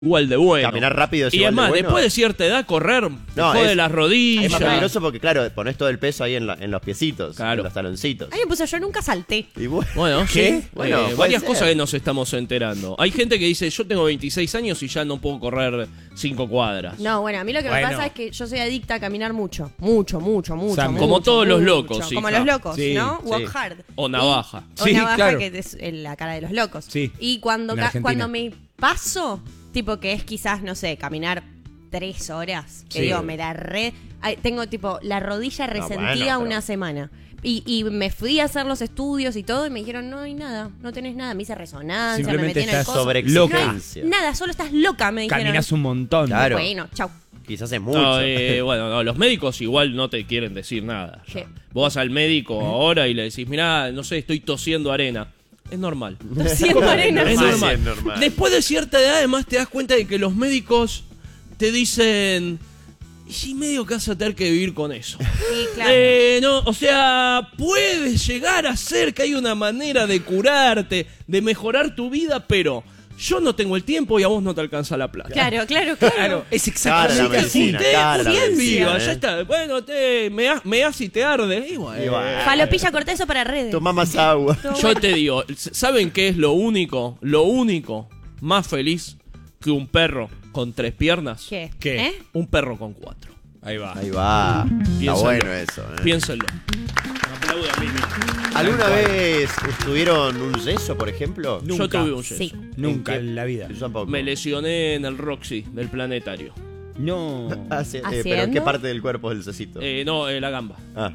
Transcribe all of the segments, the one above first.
igual de bueno. Caminar rápido es y igual es más, de bueno. después de cierta edad, correr te jode las rodillas. Es más peligroso porque, claro, pones todo el peso ahí en los piecitos, Claro. en los taloncitos. Ay, me puse, yo nunca salté. Y Bueno, ¿qué? sí. Bueno, puede varias ser. cosas que nos estamos enterando. Hay gente que dice, yo tengo 26 años y ya no puedo correr 5 cuadras. No, bueno, a mí lo que me pasa es que yo soy adicta a caminar mucho. Mucho. Como todos los locos, Como hija. los locos, Sí, ¿no? Walk sí. hard. O navaja. O Sí, navaja, claro. que es la cara de los locos. Sí, Y cuando, en Argentina. cuando me paso, tipo que es quizás, no sé, caminar 3 horas, que Sí. digo, me la tengo tipo la rodilla resentida bueno, pero- una semana. Y me fui a hacer los estudios y todo y me dijeron, no hay nada, no tenés nada. Me hice resonancia, me Simplemente metí en el estás coso. sobreexigencia. Nada, solo estás loca, me dijeron. Caminas un montón. Claro. Bueno, chau. Quizás es mucho. No, bueno, no, los médicos igual no te quieren decir nada. ¿Qué? Vos vas al médico ahora y le decís, mirá, no sé, estoy tosiendo arena. Es normal. Tosiendo arena. Es Sí, normal. es normal. Después de cierta edad, además, te das cuenta de que los médicos te dicen, y sí, medio que vas a tener que vivir con eso. Sí, claro. No, o sea, puede llegar a ser que hay una manera de curarte, de mejorar tu vida, pero yo no tengo el tiempo y a vos no te alcanza la plata. Claro. Claro, es Cara la exactamente así. medicina, cara la Bien medicina, viva, ya está. Bueno, meás y te arde. Y bueno. Y bueno. Falopilla corté eso para redes. Tomá más agua. Yo te digo, ¿saben qué es lo único más feliz que un perro con 3 piernas? ¿Qué? ¿Qué? ¿Eh? Un perro con 4. Ahí va. Ahí va. Está Piénsenlo. bueno eso. Piénsenlo. Aplaudo a mí mismo. ¿Alguna vez tuvieron un yeso, por ejemplo? Yo tuve un yeso. Sí. Nunca ¿En qué? en la vida. Yo tampoco. Me lesioné en el Roxy del planetario. No. ¿Pero en ¿Haciendo? qué parte del cuerpo es el cecito? No, la gamba. Ah.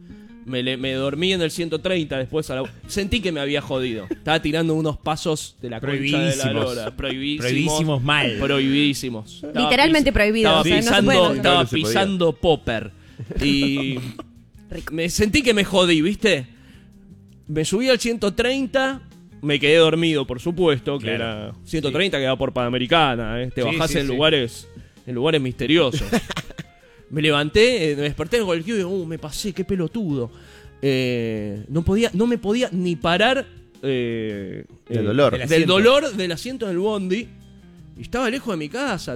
Me dormí en el 130 después sentí que me había jodido. Estaba tirando unos pasos de la concha de la Prohibidísimos. lora. Prohibidísimos. Prohibidísimos mal. Prohibidísimos. Estaba Literalmente prohibidos, Estaba o sea, no se puede pisando, tocar. estaba No, no se podía. pisando popper. Y me sentí que me jodí, ¿viste? Me subí al 130, me quedé dormido, por supuesto, que Claro. era 130 quedaba por Panamericana, Te Sí, bajás sí, en sí. lugares misteriosos. Me levanté, me desperté en el colectivo y digo, me pasé, qué pelotudo. No me podía ni parar Del dolor. del del asiento. dolor del asiento del bondi. Y estaba lejos de mi casa,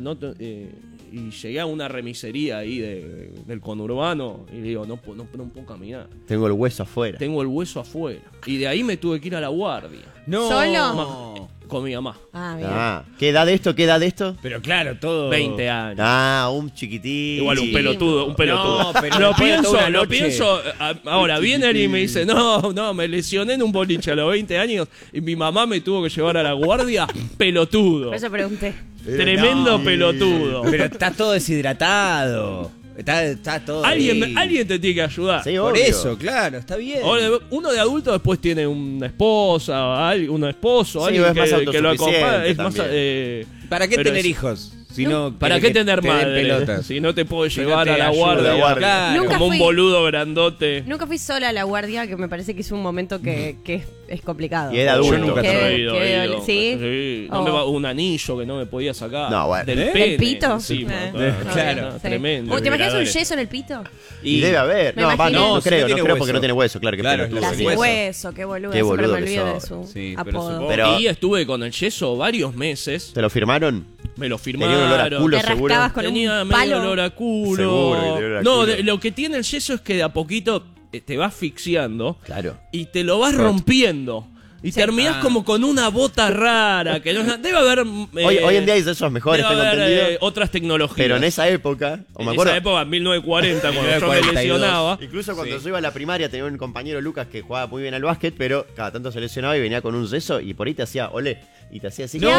y llegué a una remisería ahí del conurbano y digo, no puedo caminar. Tengo el hueso afuera. Tengo el hueso afuera. Y de ahí me tuve que ir a la guardia. No. ¿Solo? Con mi mamá. Ah, bien. Ah. ¿Qué edad de esto? ¿Qué edad de esto? Pero claro, todo. 20 años. Ah, un chiquitín. Igual un pelotudo. No, pero lo después de toda una lo noche. pienso. Ahora viene él y me dice, no, me lesioné en un boliche a los 20 años y mi mamá me tuvo que llevar a la guardia. Pelotudo. Por eso pregunté. Tremendo pelotudo. Pero está todo deshidratado. Está todo. ahí. Alguien te tiene que ayudar. Sí, Por obvio. eso, claro, está bien. Ahora, uno de adulto después tiene una esposa, un esposo, Sí, alguien es más que lo acompaña. autosuficiente Es más, también. ¿Para qué pero tener es- hijos? Si no, ¿Para quiere qué que tener te den madre? pelotas. Si no te puedo Si no llevar te a la ayuda guardia, la guardia. Claro. Nunca como un fui- boludo grandote. Nunca fui sola a la guardia, que me parece que es un momento que es complicado. Y era adulto. Yo nunca Que- he ido. que- ¿Sí? Sí. No Oh. me va un anillo que no me podía sacar. No, bueno. Del ¿Eh? pene ¿Del pito? encima, Claro. Sí. Tremendo. ¿Te imaginas un Vibradores. yeso en el pito? Y debe haber. Me No, imagino. no No, si creo, no no tiene creo porque hueso. no tiene hueso, claro que Claro, pelotudo La sin sería. sin hueso. hueso, qué boludo. Qué Siempre boludo me que olvido de sos. su Sí, pero apodo. supongo- Pero- Y estuve con el yeso varios meses. ¿Te lo firmaron? Me lo Tenía un olor a firmaron. culo, ¿Te seguro. rascabas con Tenía un medio palo? olor a culo. Seguro que tenía olor a No, culo. lo que tiene el yeso es que de a poquito te va asfixiando. Claro. Y te lo vas rompiendo. Y terminás como con una bota rara. Que no, debe haber. Hoy en día hay yesos mejores, debe tengo haber, entendido. otras tecnologías. Pero en esa época, o En me acuerdo, esa época, en 1940, cuando yo me 1942. lesionaba. incluso cuando yo iba a la primaria tenía un compañero Lucas que jugaba muy bien al básquet, pero cada tanto se lesionaba y venía con un yeso y por ahí te hacía olé. Y te hacía así. ¡No! Un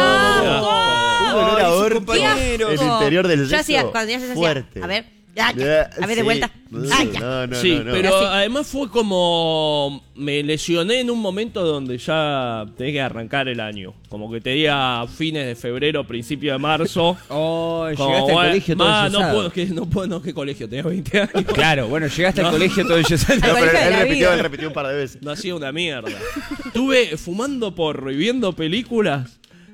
olor a Ay, su orto. compañero. El interior del yeso. Yo hacía, cuando ya se hacía, fuerte. a ver, a ver de Sí. vuelta. Ay, ya. No, no, Sí, no, no. pero Así. además fue como. Me lesioné en un momento donde ya tenía que arrancar el año. Como que tenía fines de febrero, principio de marzo. Oh, Como, llegaste al bueno, colegio todo no enyesado. puedo, ¿qué colegio? Tenía 20 años. Claro, bueno, llegaste No. al colegio todo enyesado. Al No, pero colegio de la él vida. repitió un par de veces. No hacía una mierda. Estuve fumando porro y viendo películas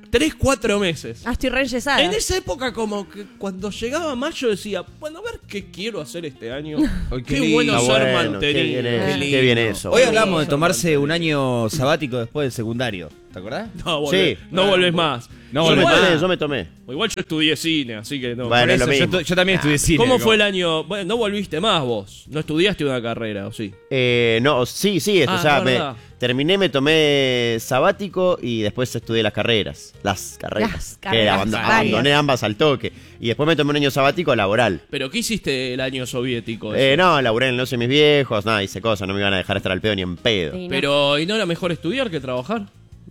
3-4 meses. Ah, estoy re enyesada. En esa época, como que cuando llegaba mayo decía, bueno, a ver qué quiero hacer este año. Ay, qué qué bueno lindo. ser Bueno, qué mantenido. bien eso, Qué qué bien eso. Hoy hablamos de tomarse un año sabático después del secundario. ¿Te acordás? No volvés, Sí. no volvés más. No, Yo me tomé. Igual yo estudié cine, así que no. Bueno, Por eso, lo mismo. yo también estudié cine. ¿Cómo fue el año? Bueno, no volviste más vos. No estudiaste una carrera, ¿o sí? No, sí, o sea, verdad. terminé, me tomé sabático y después estudié las carreras. Las carreras. Que carreras, abandoné ambas al toque. Y después me tomé un año sabático laboral. ¿Pero qué hiciste el año soviético? No, laburé en el negocio de mis viejos, nada, hice cosas, no me iban a dejar estar al pedo ni en pedo. Sí, no. Pero, ¿y no era mejor estudiar que trabajar?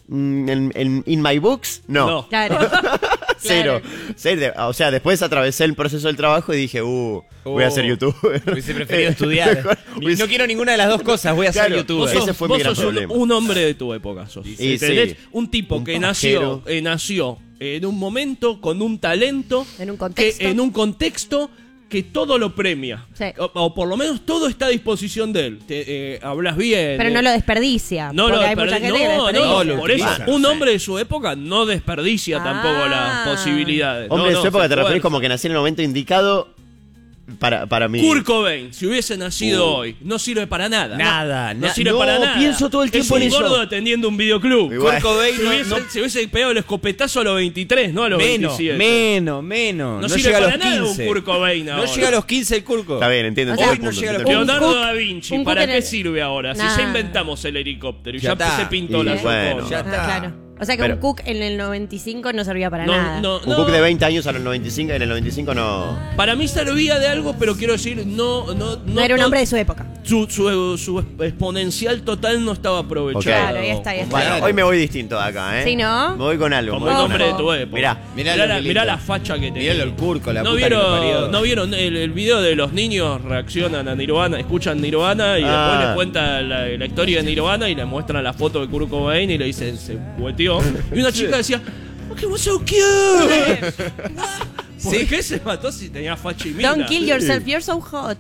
In my books, no. Claro. Cero. O sea, después atravesé el proceso del trabajo y dije, voy a ser youtuber. Hubiese preferido estudiar. No quiero ninguna de las dos cosas, voy a ser Claro, youtuber. ese fue mi gran sos problema. un hombre de tu época, sos. Y ¿Entendés? sí. Un tipo Un que pajero. nació en un momento con un talento, En un contexto. en un contexto que todo lo premia. Sí. O por lo menos todo está a disposición de él. Hablas bien. Pero no lo desperdicia. No lo porque hay mucha gente que lo desperdicia. no, por eso utiliza. un hombre de su época no desperdicia tampoco las posibilidades. Hombre de su época, se te referís esfuerza. como que nací en el momento indicado para mí. Kurt Cobain, si hubiese nacido hoy, no sirve para nada. Nada, no na- sirve no, para nada. pienso todo el tiempo es en un eso. gordo atendiendo un videoclub. Igual. Kurt Cobain Si hubiese pegado el escopetazo a los 23, no a los menos, 27. menos. No No sirve llega a para los nada 15. un Kurt Cobain No ahora. llega a los 15 el Curco. Está bien, entiendo. O sea, entiendo hoy el no punto, llega a los entiendo el Leonardo Un da Cook- Vinci, un ¿para Cook en qué el- sirve ahora? Si Nah. ya inventamos el helicóptero y Ya ya está. se pintó Y la bueno. Yocono. Ya está. Claro. O sea que Pero- un Cook en el 95 no servía para nada. No, Un Cook de 20 años a los 95, en el 95 no. Para mí servía de algo, pero quiero decir, no era un hombre de su época. Su exponencial total no estaba aprovechado. Ok. Claro, ahí está, ahí está. Bueno, Claro. hoy me voy distinto de acá, ¿eh? Sí, ¿no? Me voy con algo. Como me el voy con hombre de algo. tu época. Mirá. Mirá la facha que tenía. Mirá el Curco, la ¿No puta que lo parió. vieron, ¿No vieron el video de los niños reaccionan a Nirvana, escuchan Nirvana y Ah. después les cuenta la historia de Nirvana y le muestran la foto de Kurt Cobain y le dicen, se hueteó? Y una chica decía, "Okay, what's so cute?" ¿Por qué se mató si tenía facha y mina? Don't kill yourself, you're so hot.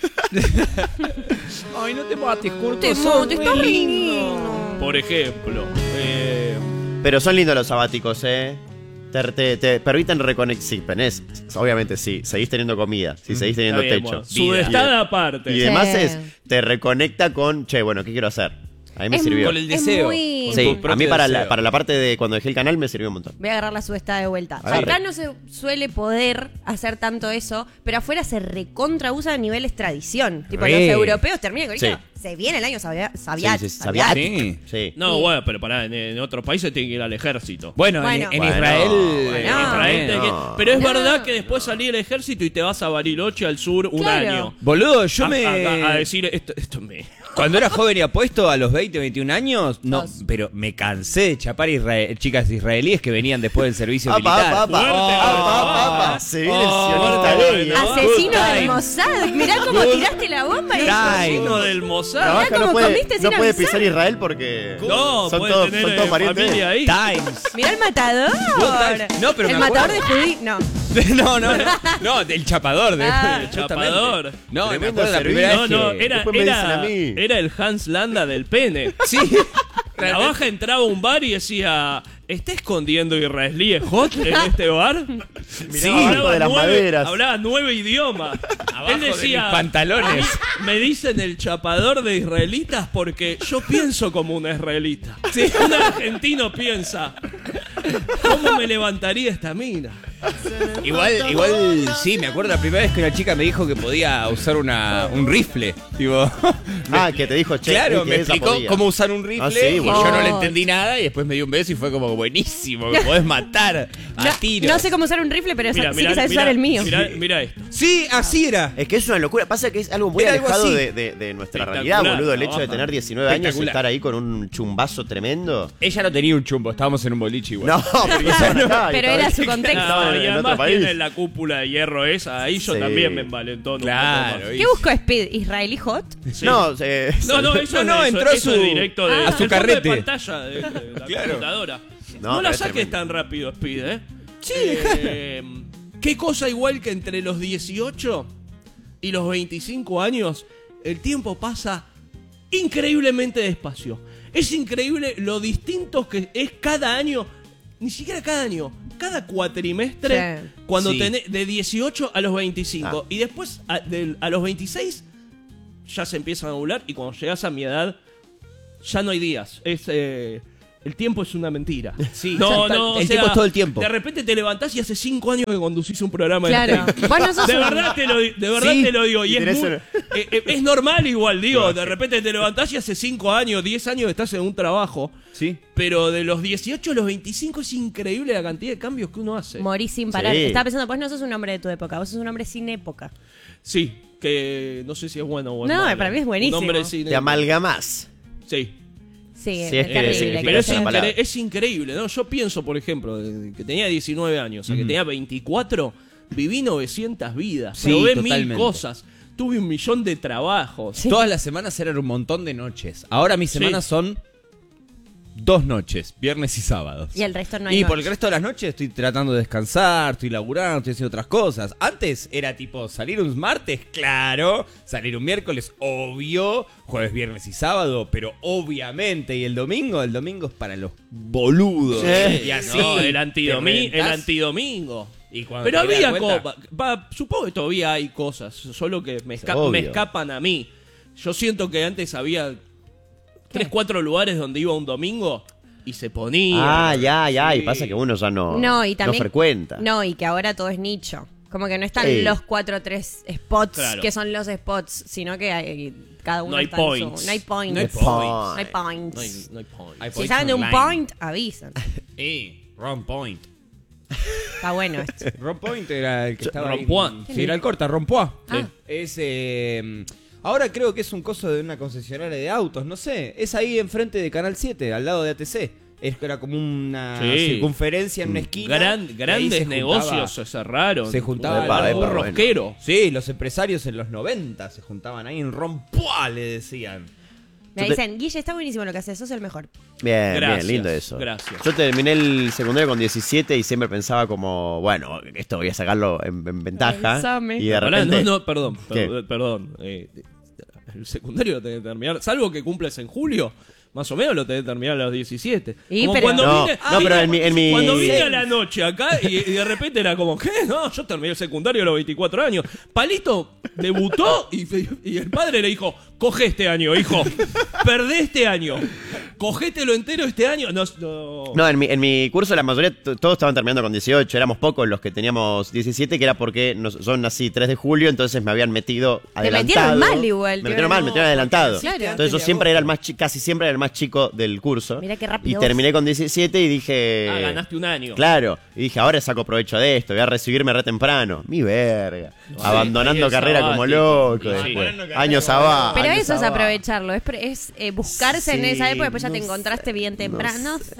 Ay, no te mates, Curco. Te está lindo. Por ejemplo. Pero son lindos los sabáticos, ¿eh? Te permiten reconectar. Sí, obviamente sí. Seguís teniendo comida. Sí, seguís teniendo Está bien, techo. bueno, sudestada aparte. Y además Sí. te reconecta con, che, bueno, ¿qué quiero hacer? A mí me Es sirvió. Con el Es deseo. muy- Con Sí, tu a mí propio para deseo. la parte de cuando dejé el canal me sirvió un montón. Voy a agarrar la sudestada de vuelta. Agarre. Acá no se suele poder hacer tanto eso, pero afuera se recontra usa a niveles tradición. Tipo, Re. los europeos terminan con Sí. esto. Se viene el año Sabiat. Sí, Sí. Sí. No, bueno, pero pará, en otros países tienen que ir al ejército. Bueno, Bueno. en Bueno, Israel. bueno. En Israel tenés que- no. Pero es No. verdad que después salí del ejército y te vas a Bariloche al sur un Claro. año. Boludo, yo me. A decir esto me. Cuando era joven y apuesto a los 20, 21 años, no, Dos. pero me cansé de chapar chicas israelíes que venían después del servicio Apa, militar. apa, apa. Fuerte, Apa, apa. Se viene el sionista gay, ¿no? Asesino Good del time. Mossad. Mirá cómo tiraste la bomba. y- Time. Asesino del Mossad. Trabaja, cómo no puede, comiste no sin puede avisar. pisar Israel porque No, son puede todos, tener son todos parientes. familia ahí. Times. Mirá el matador. No, pero el me matador de acuerdo. judíos. No. No, del chapador. Ah. justamente. Chapador. No, me Tremendo acuerdo la servicio. primera No, vez no, que- era, después me dicen a mí. era el Hans Landa del pene. Sí. La baja entraba a un bar y decía, ¿está escondiendo israelíes hot en este bar? Sí, abajo de las maderas. Hablaba 9 idiomas. Abajo Él de decía, mis pantalones. "A mí me dicen el chapador de israelitas porque yo pienso como un israelita. Un argentino piensa, ¿cómo me levantaría esta mina? Igual, sí, me acuerdo la primera vez que una chica me dijo que podía usar un rifle. Tipo, Ah, que te dijo, che, claro, que me esa explicó podía. cómo usar un rifle Ah, sí, y bueno. yo no le entendí nada y después me dio un beso y fue como buenísimo, que podés matar a tiros. No sé cómo usar un rifle, pero Mirá, sí que sabes usar el mío. Mirá esto. Sí, así era. Es que es una locura. Pasa que es algo muy Era algo alejado así. de nuestra Espectacular, realidad, boludo. El hecho de trabaja. tener 19 años y Espectacular. estar ahí con un chumbazo tremendo. Ella no tenía un chumbo, estábamos en un boliche igual. No, porque estaban acá. Pero era su contexto. Estaban y en otro además país. tiene la cúpula de hierro esa, ahí yo Sí. también me envalentono. Claro. ¿Qué busco Speed? ¿Israelí hot? Sí. No, No, eso No, es, entró eso a su- es directo de, a su del fondo carrete. de pantalla de la Claro. computadora. No, No, la pero es saques tremendo. tan rápido, Speed, ¿eh? Sí, ¿Qué cosa igual que entre los 18 y los 25 años el tiempo pasa increíblemente despacio? Es increíble lo distinto que es cada año, ni siquiera cada año, cada cuatrimestre, Sí. cuando Sí. tenés de 18 a los 25. Y después a los 26 ya se empiezan a anular y cuando llegas a mi edad ya no hay días. el tiempo es una mentira. Sí, no, el no, o tiempo sea, es todo el tiempo. De repente te levantás y hace 5 años que conducís un programa Claro. de tele. Vos no sos De un- verdad te lo, Sí, te lo digo. Y y es, tenés muy- es normal igual, digo. De repente te levantás y hace 5 años, 10 años estás en un trabajo. Sí. Pero de los 18 a los 25 es increíble la cantidad de cambios que uno hace. Morís sin parar. Sí. Estaba pensando, vos no sos un hombre de tu época, vos sos un hombre sin época. Sí, que no sé si es bueno o es No, malo. para mí es buenísimo. Un hombre sin Te amalgamás. Sí. Sí, Sí, es es que terrible. significa Pero que es, esa sea. palabra. es increíble, ¿no? Yo pienso, por ejemplo, de que tenía 19 años, a que tenía 24, viví 900 vidas, Sí, probé totalmente. 1000 cosas, tuve 1.000.000 de trabajos. Sí. Todas las semanas eran un montón de noches. Ahora mis Sí. semanas son 2 noches, viernes y sábados. Y el resto no hay Y por noche. el resto de las noches estoy tratando de descansar, estoy laburando, estoy haciendo otras cosas. Antes era tipo salir un martes, claro, salir un miércoles, obvio, jueves, viernes y sábado, pero obviamente. Y el domingo es para los boludos. Sí. Y así. No, el te reventás. antidomingo. Y cuando Pero te das había cuenta- cosas. Supongo que todavía hay cosas, solo que Obvio. me escapan a mí. Yo siento que antes había 3, 4 lugares donde iba un domingo y se ponía. Ah, ya. Sí. Y pasa que uno ya no, No, y también. frecuenta. No, y que ahora todo es nicho. Como que no están Sí. los 4 o 3 spots Claro. que son los spots, sino que hay, cada uno No hay está en su- points. No hay points. No hay No Point. hay points. No hay, no hay point. Hay Si points saben de un online. point, avisan. Wrong point. Está bueno esto. Ron Point era el que estaba ahí. Rompoint. Sí, era el corta, Rompoint. Ah. Es, ahora creo que es un coso de una concesionaria de autos, no sé. Es ahí enfrente de Canal 7, al lado de ATC. Era como una Sí. circunferencia en una esquina. y ahí Grandes se negocios juntaba- se cerraron. se juntaba Epa, un bueno. rosquero. Sí, los empresarios en los 90 se juntaban ahí en Rompoint, le decían. Me Yo te- dicen, Guille, está buenísimo lo que haces, sos el mejor. Bien, Gracias, bien, lindo eso. gracias. Yo terminé el secundario con 17 y siempre pensaba como, bueno, esto voy a sacarlo en ventaja. Pensame. Y de Pará, repente... no, perdón, ¿Qué? perdón. El secundario lo tenés que terminar, salvo que cumples en julio, más o menos lo tenés que terminar a los 17. Y, Como pero- cuando No, vine, no, pero en mi- cuando vine Sí. a la noche acá y de repente era como, ¿qué? No, yo terminé el secundario a los 24 años. Palito debutó y el padre le dijo, coge este año, hijo, perdé este año, cogételo entero este año. No, en mi curso la mayoría todos estaban terminando con 18, éramos pocos los que teníamos 17, que era porque yo nací 3 de julio, entonces me habían metido adelantado. metieron mal igual, Me metieron mal, me no, metieron adelantado. Claro. Entonces yo siempre era el más casi siempre era el más chico del curso. Mirá qué rápido Y vos. terminé con 17 y dije... ganaste un año. Claro, y dije, ahora saco provecho de esto, voy a recibirme re temprano. Mi verga. Abandonando ahí el carrera como sabático. loco Sí. después. Abandonando carrera Años como abajo. Pero años eso es abajo. aprovecharlo, es buscarse en Sí, esa época, después ya te no encontraste bien temprano. No sé,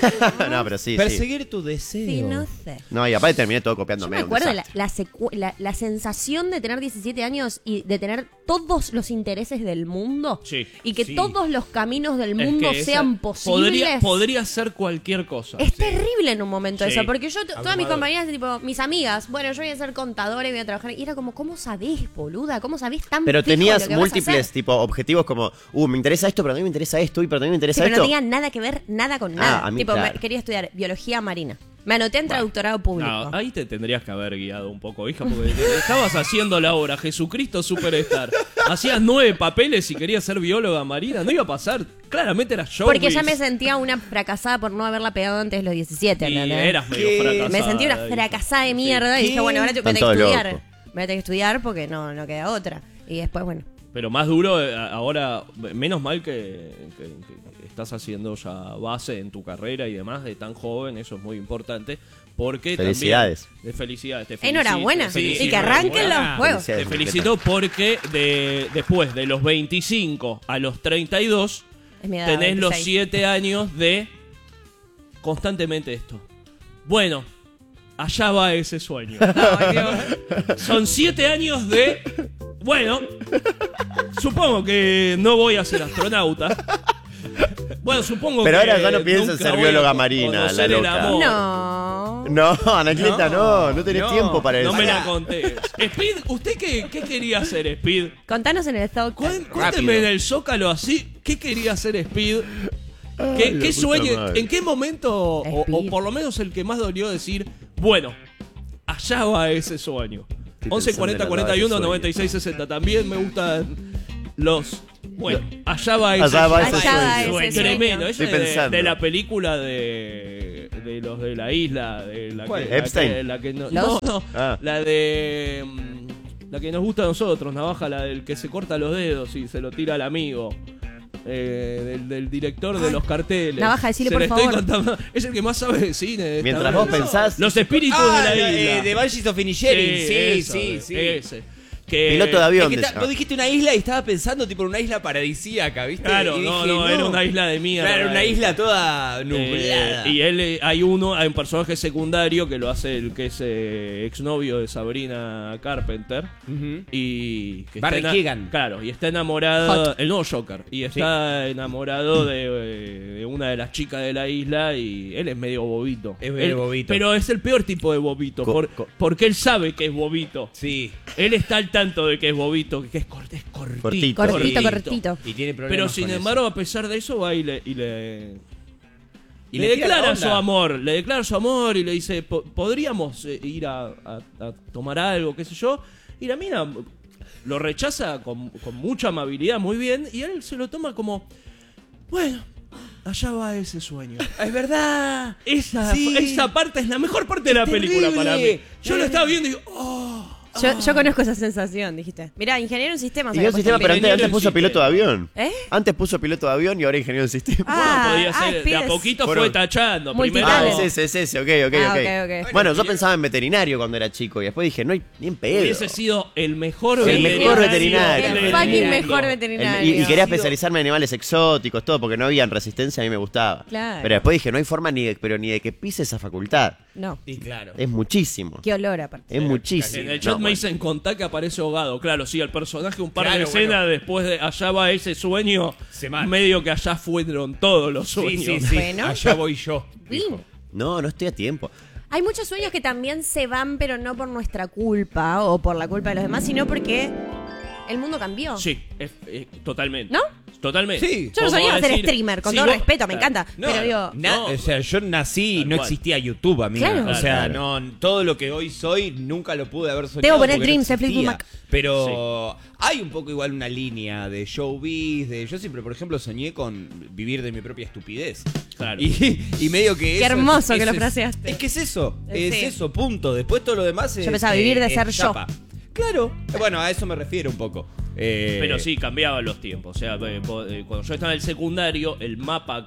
No, pero sí, sí. Perseguir tu deseo. sí, no sé. No, y aparte terminé todo Yo copiándome. me un acuerdo desastre. la sensación de tener 17 años y de tener todos los intereses del mundo Sí, y que sí. todos los caminos del Es mundo que esa- sean posibles. Podría ser cualquier cosa. Es terrible en un momento Sí. eso, porque yo, todas mis Abrumador. compañeras, tipo, mis amigas, bueno, yo voy a ser contadora y voy a trabajar, y era como, ¿cómo sabés, boluda? ¿Cómo sabés tan Pero fijo lo tenías que vas a múltiples hacer? tipo objetivos como, me interesa esto, pero también me interesa esto, y pero también me Sí, interesa pero no esto. tenía nada que ver, nada con nada. a mí, tipo, claro. quería estudiar biología marina. Me anoté en traductorado público. No, ahí te tendrías que haber guiado un poco, hija, porque estabas haciendo la obra Jesucristo Superstar. Hacías 9 papeles y querías ser bióloga marina. No iba a pasar. Claramente era show. Porque ya me sentía una fracasada por no haberla pegado antes de los 17, Y ¿entendés? eras medio ¿Qué? fracasada. Me sentí una hija. fracasada de mierda y ¿Qué? dije, bueno, ahora tengo que Están todos estudiar. locos. Voy a tener que estudiar porque no queda otra. Y después, bueno. Pero más duro ahora, menos mal que estás haciendo ya base en tu carrera y demás de tan joven, eso es muy importante. Porque Felicidades. También, felicidades. Te felicito, Enhorabuena. te felicito. Y que arranquen los Enhorabuena. juegos. Te Felicidades, felicito porque después de los 25 a los 32 Es mi edad, tenés los 26. 7 años de constantemente esto. Bueno, allá va ese sueño. Ay, Dios. Son 7 años de... Bueno, supongo que no voy a ser astronauta. Bueno, supongo Pero que ahora ya no piensa en nunca ser voy a bióloga marina, conocer la el loca. amor. No. No, Anacleta, no tenés no, tiempo para eso. No me la conté. Speed, ¿usted qué quería hacer, Speed? Contanos en el thought. Cuénteme en el Zócalo así, ¿qué quería hacer Speed? Ay, ¿Qué la puta sueño? madre. ¿En qué momento, o Speed. por lo menos el que más dolió decir, bueno, allá va ese sueño? Estoy 11 pensando 40 en la 41 ese sueño. 96 60. También me gustan los Bueno, allá va ese Allá va ese Allá va sueño. ese sueño. Tremendo. Ese Estoy es pensando. de la película de los de la isla. De la ¿Cuál? que, Epstein. La que no, ¿Los? no. Ah. La de... la que nos gusta a nosotros, Navaja, la del que se corta los dedos y se lo tira al amigo. Del director de los carteles. Navaja, decile Se por le estoy favor. contando. Es el que más sabe de cine. de esta Mientras vez. vos pensás... Los espíritus de la isla. de Banshees of Inisherin. Sí, eso, sí, sí. Ese. Que, Piloto de avión. Es que de esa. vos dijiste una isla y estaba pensando tipo en una isla paradisíaca, ¿viste? Claro, Y no, dije, no, era una isla de mierda. Claro, una isla toda nublada. Y él, hay un personaje secundario que lo hace el que es exnovio de Sabrina Carpenter. Ujú. Y que Barry está Keoghan. Claro, y está enamorado. Hot. El nuevo Joker. Y está enamorado de una de las chicas de la isla. Y él es medio bobito. Es medio bobito. Pero es el peor tipo de bobito. Porque él sabe que es bobito. Sí. Él está al tanto de que es bobito, que es cortito. Cortito. Y tiene problemas Pero sin con embargo, a pesar de eso, va y le le declara tira la su onda. amor. Le declara su amor y le dice, podríamos ir a tomar algo, qué sé yo. Y la mina lo rechaza con mucha amabilidad, muy bien. Y él se lo toma como, bueno, allá va ese sueño. Es verdad. Esa parte es la mejor parte de la película para mí. Yo lo estaba viendo y digo, oh. Yo conozco esa sensación, dijiste. Mirá, ingeniero en sistemas. Ingeniero había de sistema, puesto pero el ingeniero antes en puso sistema. piloto de avión. ¿Eh? Antes puso piloto de avión y ahora ingeniero de sistema. Ah, Podía ser, de a pides. poquito Fueron- fue tachando. Primero, Multitalent. es ese, ok. Ok. Bueno, yo pensaba en veterinario cuando era chico y después dije, no hay ni en pedo. hubiese sido el mejor El mejor veterinario. El El fucking mundo. mejor Y veterinario. quería especializarme en animales exóticos, todo, porque no había resistencia, a mí me gustaba. Claro. Pero después dije, no hay forma ni de que pise esa facultad. No, Y claro. Es muchísimo. qué olor aparte. Es muchísimo. En el chat No, me dicen contar que aparece ahogado. Claro, sí, el personaje un par Claro, de escenas bueno. después de allá va ese sueño. Se mata. Medio que allá fueron todos los Sí, sueños. sí, sí. Bueno. Allá voy yo. Bien. no estoy a tiempo. Hay muchos sueños que también se van, pero no por nuestra culpa o por la culpa de los demás, sino porque el mundo cambió. Sí, totalmente. ¿No? Totalmente. Sí. Yo no Como soñaba ser decir, streamer, con si todo vos- respeto, me encanta. No, pero digo, No. O sea, yo nací y Tal no cual. existía YouTube, amiga. Claro. O sea, Claro. no, todo lo que hoy soy nunca lo pude haber soñado. Debo poner porque Dreams no en Fleetwood existía. Mac. Pero hay un poco igual una línea de showbiz. Yo siempre, por ejemplo, soñé con vivir de mi propia estupidez. Claro. Y medio que Qué eso hermoso que lo es- fraseaste. Es que es eso. Es Sí. eso, punto. Después todo lo demás es. Yo pensaba vivir de ser yo. chapa. Claro. Bueno, a eso me refiero un poco. Pero sí, cambiaban los tiempos. O sea, cuando yo estaba en el secundario, el mapa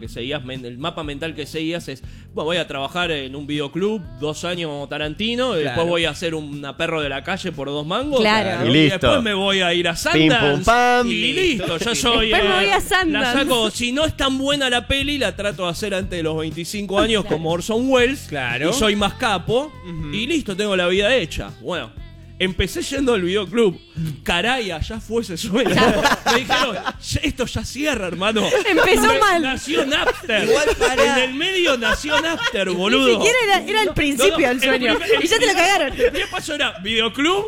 mental que seguías es, bueno, voy a trabajar en un videoclub 2 años como Tarantino, y después voy a hacer una perro de la calle por 2 mangos. Claro. Y Y listo. después me voy a ir a Pim, Sundance. pum, pam. Y listo, yo soy. Después me voy a Sundance. La saco, si no es tan buena la peli, la trato de hacer antes de los 25 años como Orson Welles. Claro. Y soy más capo. Y listo, tengo la vida hecha. Bueno. Empecé yendo al videoclub. Caray, allá fue ese sueño. Me dijeron, esto ya cierra, hermano. Empezó mal. Nació Napster. Igual para- En el medio nació Napster, ni boludo. siquiera era el principio del sueño. Y ya te lo cagaron. El primer paso era videoclub,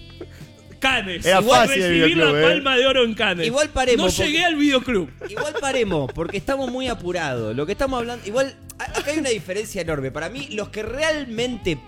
Cannes. Era Igual fácil el recibir videoclub, la palma de oro en Cannes. Igual paremos, No porque- llegué al videoclub. Igual paremos, porque estamos muy apurados. Lo que estamos hablando. Igual, acá hay una diferencia enorme. Para mí, los que realmente.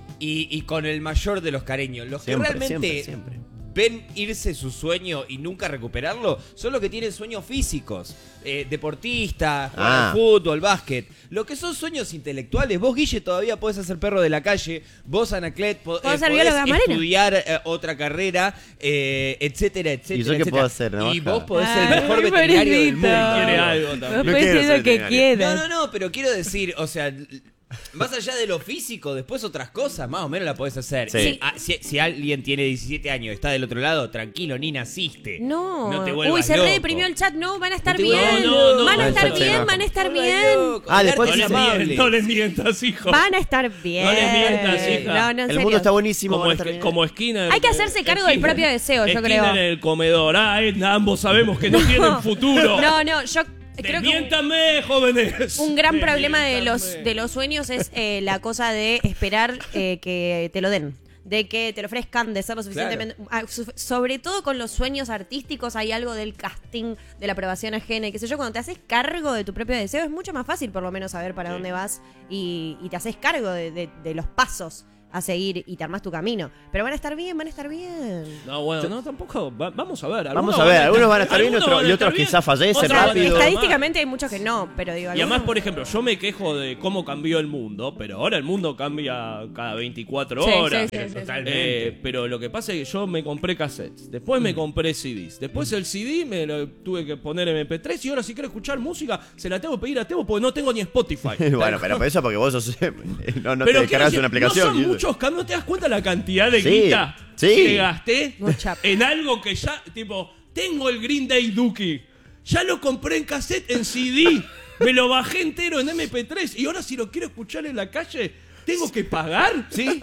Y con el mayor de los cariños, los Siempre, que realmente siempre. ven irse su sueño y nunca recuperarlo, son los que tienen sueños físicos. Deportistas, jugar al fútbol, básquet. Lo que son sueños intelectuales. Vos, Guille, todavía podés ser perro de la calle. Vos, Anaclet, Puedo ser podés bióloga marina. estudiar otra carrera, etcétera, etcétera. ¿Y yo qué etcétera. puedo hacer, Navaja? Y vos podés ser Ay, el mejor veterinario del pobrecito. mundo. Quiere algo también. Después quiero es ser lo que veterinario. quieras. No, pero quiero decir, o sea, más allá de lo físico, después otras cosas, más o menos la podés hacer. Sí. Si alguien tiene 17 años, está del otro lado, tranquilo, ni naciste. No. te vuelvas Uy, se loco. redeprimió el chat. No, van a estar No te bien. vuelvas loco. Van a No, estar no, bien, no. van a estar Vuelvas bien. loco. Ah, después No Alberto les, es amable. no les mientas, hijo. Van a estar bien. No les mientas, hija. No, en El serio. mundo está buenísimo. Como, van a estar bien. como esquina. Hay que hacerse cargo del propio deseo, yo esquina creo. en el comedor. Ambos sabemos que no tienen futuro. No, yo creo que Desmiéntame, jóvenes. un gran problema de Desmiéntame. los sueños es la cosa de esperar que te lo den. De que te lo ofrezcan, de ser lo suficientemente... Sobre todo con los sueños artísticos hay algo del casting, de la aprobación ajena y qué sé yo. Cuando te haces cargo de tu propio deseo es mucho más fácil por lo menos saber para dónde vas y te haces cargo de los pasos a seguir y te armás tu camino. Pero van a estar bien, van a estar bien. No, bueno, no, tampoco. Vamos a ver. Vamos a ver, algunos van a estar bien y otros quizás fallecen otros van a rápido. estar Estadísticamente hay muchos que no, pero digo... Y además, algunos- por ejemplo, yo me quejo de cómo cambió el mundo, pero ahora el mundo cambia cada 24 Sí, horas. sí, sí, sí, sí. Totalmente. Pero lo que pasa es que yo me compré cassettes, después me compré CDs, después el CD me lo tuve que poner MP3 y ahora si quiero escuchar música se la tengo que pedir a Tebo porque no tengo ni Spotify. Bueno, pero eso porque vos sos, no te Pero descargas quiero una decir, aplicación. No son muchos cambios, ¿no te das cuenta la cantidad de Sí, guita sí. que gasté Mucha. en algo que ya, tipo, tengo el Green Day Dookie, ya lo compré en cassette, en CD, me lo bajé entero en MP3 y ahora si lo quiero escuchar en la calle, ¿tengo que pagar? ¿Sí?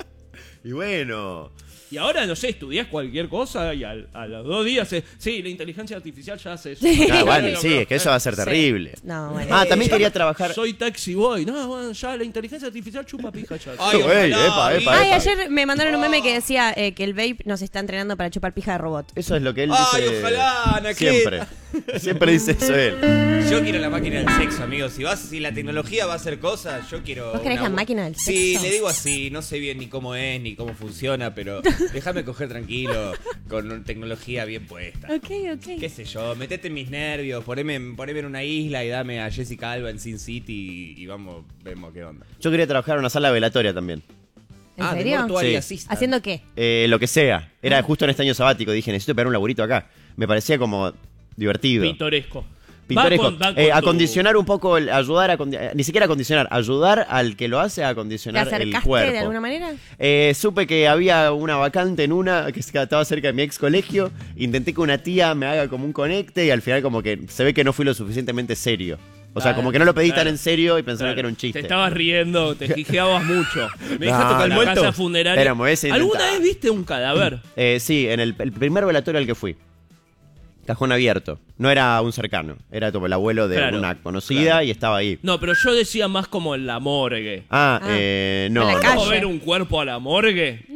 Y bueno. Y ahora, no sé, estudias cualquier cosa y a los 2 días, sí, la inteligencia artificial ya hace eso. Ah, bueno, sí, es que eso va a ser terrible. No, bueno. Ah, también quería trabajar. Soy taxi boy. No, bueno, ya la inteligencia artificial chupa pija ya. Ay, Ey, ojalá, epa. Ay, ayer me mandaron un meme que decía que el vape nos está entrenando para chupar pija de robot. Eso es lo que él Ay, dice. ojalá, Anaquet. Siempre. Siempre dice eso él. Yo quiero la máquina del sexo, amigos. Si la tecnología va a hacer cosas, yo quiero. ¿Vos querés la máquina del Sí, sexo? le digo así, no sé bien ni cómo es, ni cómo funciona, pero déjame coger tranquilo, con tecnología bien puesta. Ok. Qué sé yo, metete en mis nervios, poneme en una isla y dame a Jessica Alba en Sin City y vemos qué onda. Yo quería trabajar en una sala velatoria también. ¿En de serio? mortuaria Sí. assistant. ¿Haciendo qué? Lo que sea. Era justo en este año sabático. Dije, necesito pegar un laburito acá. Me parecía como divertido. Pintoresco. Pintoresco. Va con tu- Acondicionar un poco, ayudar a ni siquiera acondicionar, ayudar al que lo hace a ¿Te acondicionar el acercaste cuerpo. de alguna manera? Supe que había una vacante en una que estaba cerca de mi ex colegio. Intenté que una tía me haga como un conecte y al final como que se ve que no fui lo suficientemente serio. O sea, como que no lo pedí tan Claro. en serio y pensaba Claro, que era un chiste. Te estabas riendo, te jijeabas mucho. Me dejaste No, con la no. casa funeraria. Pero me hubiese ¿Alguna intentado. vez viste un cadáver? Sí, en el primer velatorio al que fui. Cajón abierto. No era un cercano. Era como el abuelo de Claro, una conocida claro. y estaba ahí. No, pero yo decía más como en la morgue. Ah, No. en la ¿Vamos calle. a ver un cuerpo a la morgue?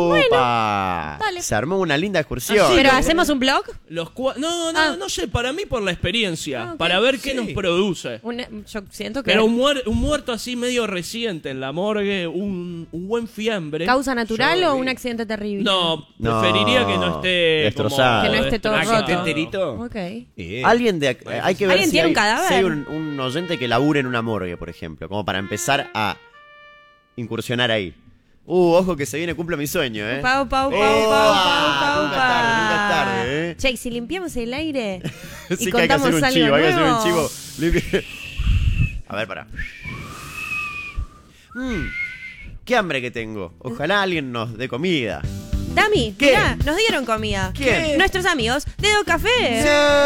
¡Opa! dale. Se armó una linda excursión. ¿Pero hacemos un blog? No sé, para mí por la experiencia, Ah, ok. para ver qué Sí. nos produce. Yo siento que... Pero un muerto así medio reciente en la morgue, un buen fiambre. ¿Causa natural Yo o vi. un accidente terrible? No, No, preferiría que no esté destrozado. Que no esté todo Ah, que esté roto. enterito. Ok. Alguien de hay que ver ¿Alguien si tiene hay, un cadáver? si hay un oyente que labure en una morgue, por ejemplo, como para empezar a incursionar ahí. Ojo que se viene, cumplo mi sueño, ¿eh? Pau. Nunca es tarde, ¿eh? Che, ¿y si limpiamos el aire y Sí que hay que hacer contamos un algo chivo, hay que hacer un nuevo? chivo. Limpio. A ver, pará. Qué hambre que tengo. Ojalá alguien nos dé comida. Dami, ¿Qué? mirá, nos dieron comida. ¿Quién? Nuestros amigos de Do Café.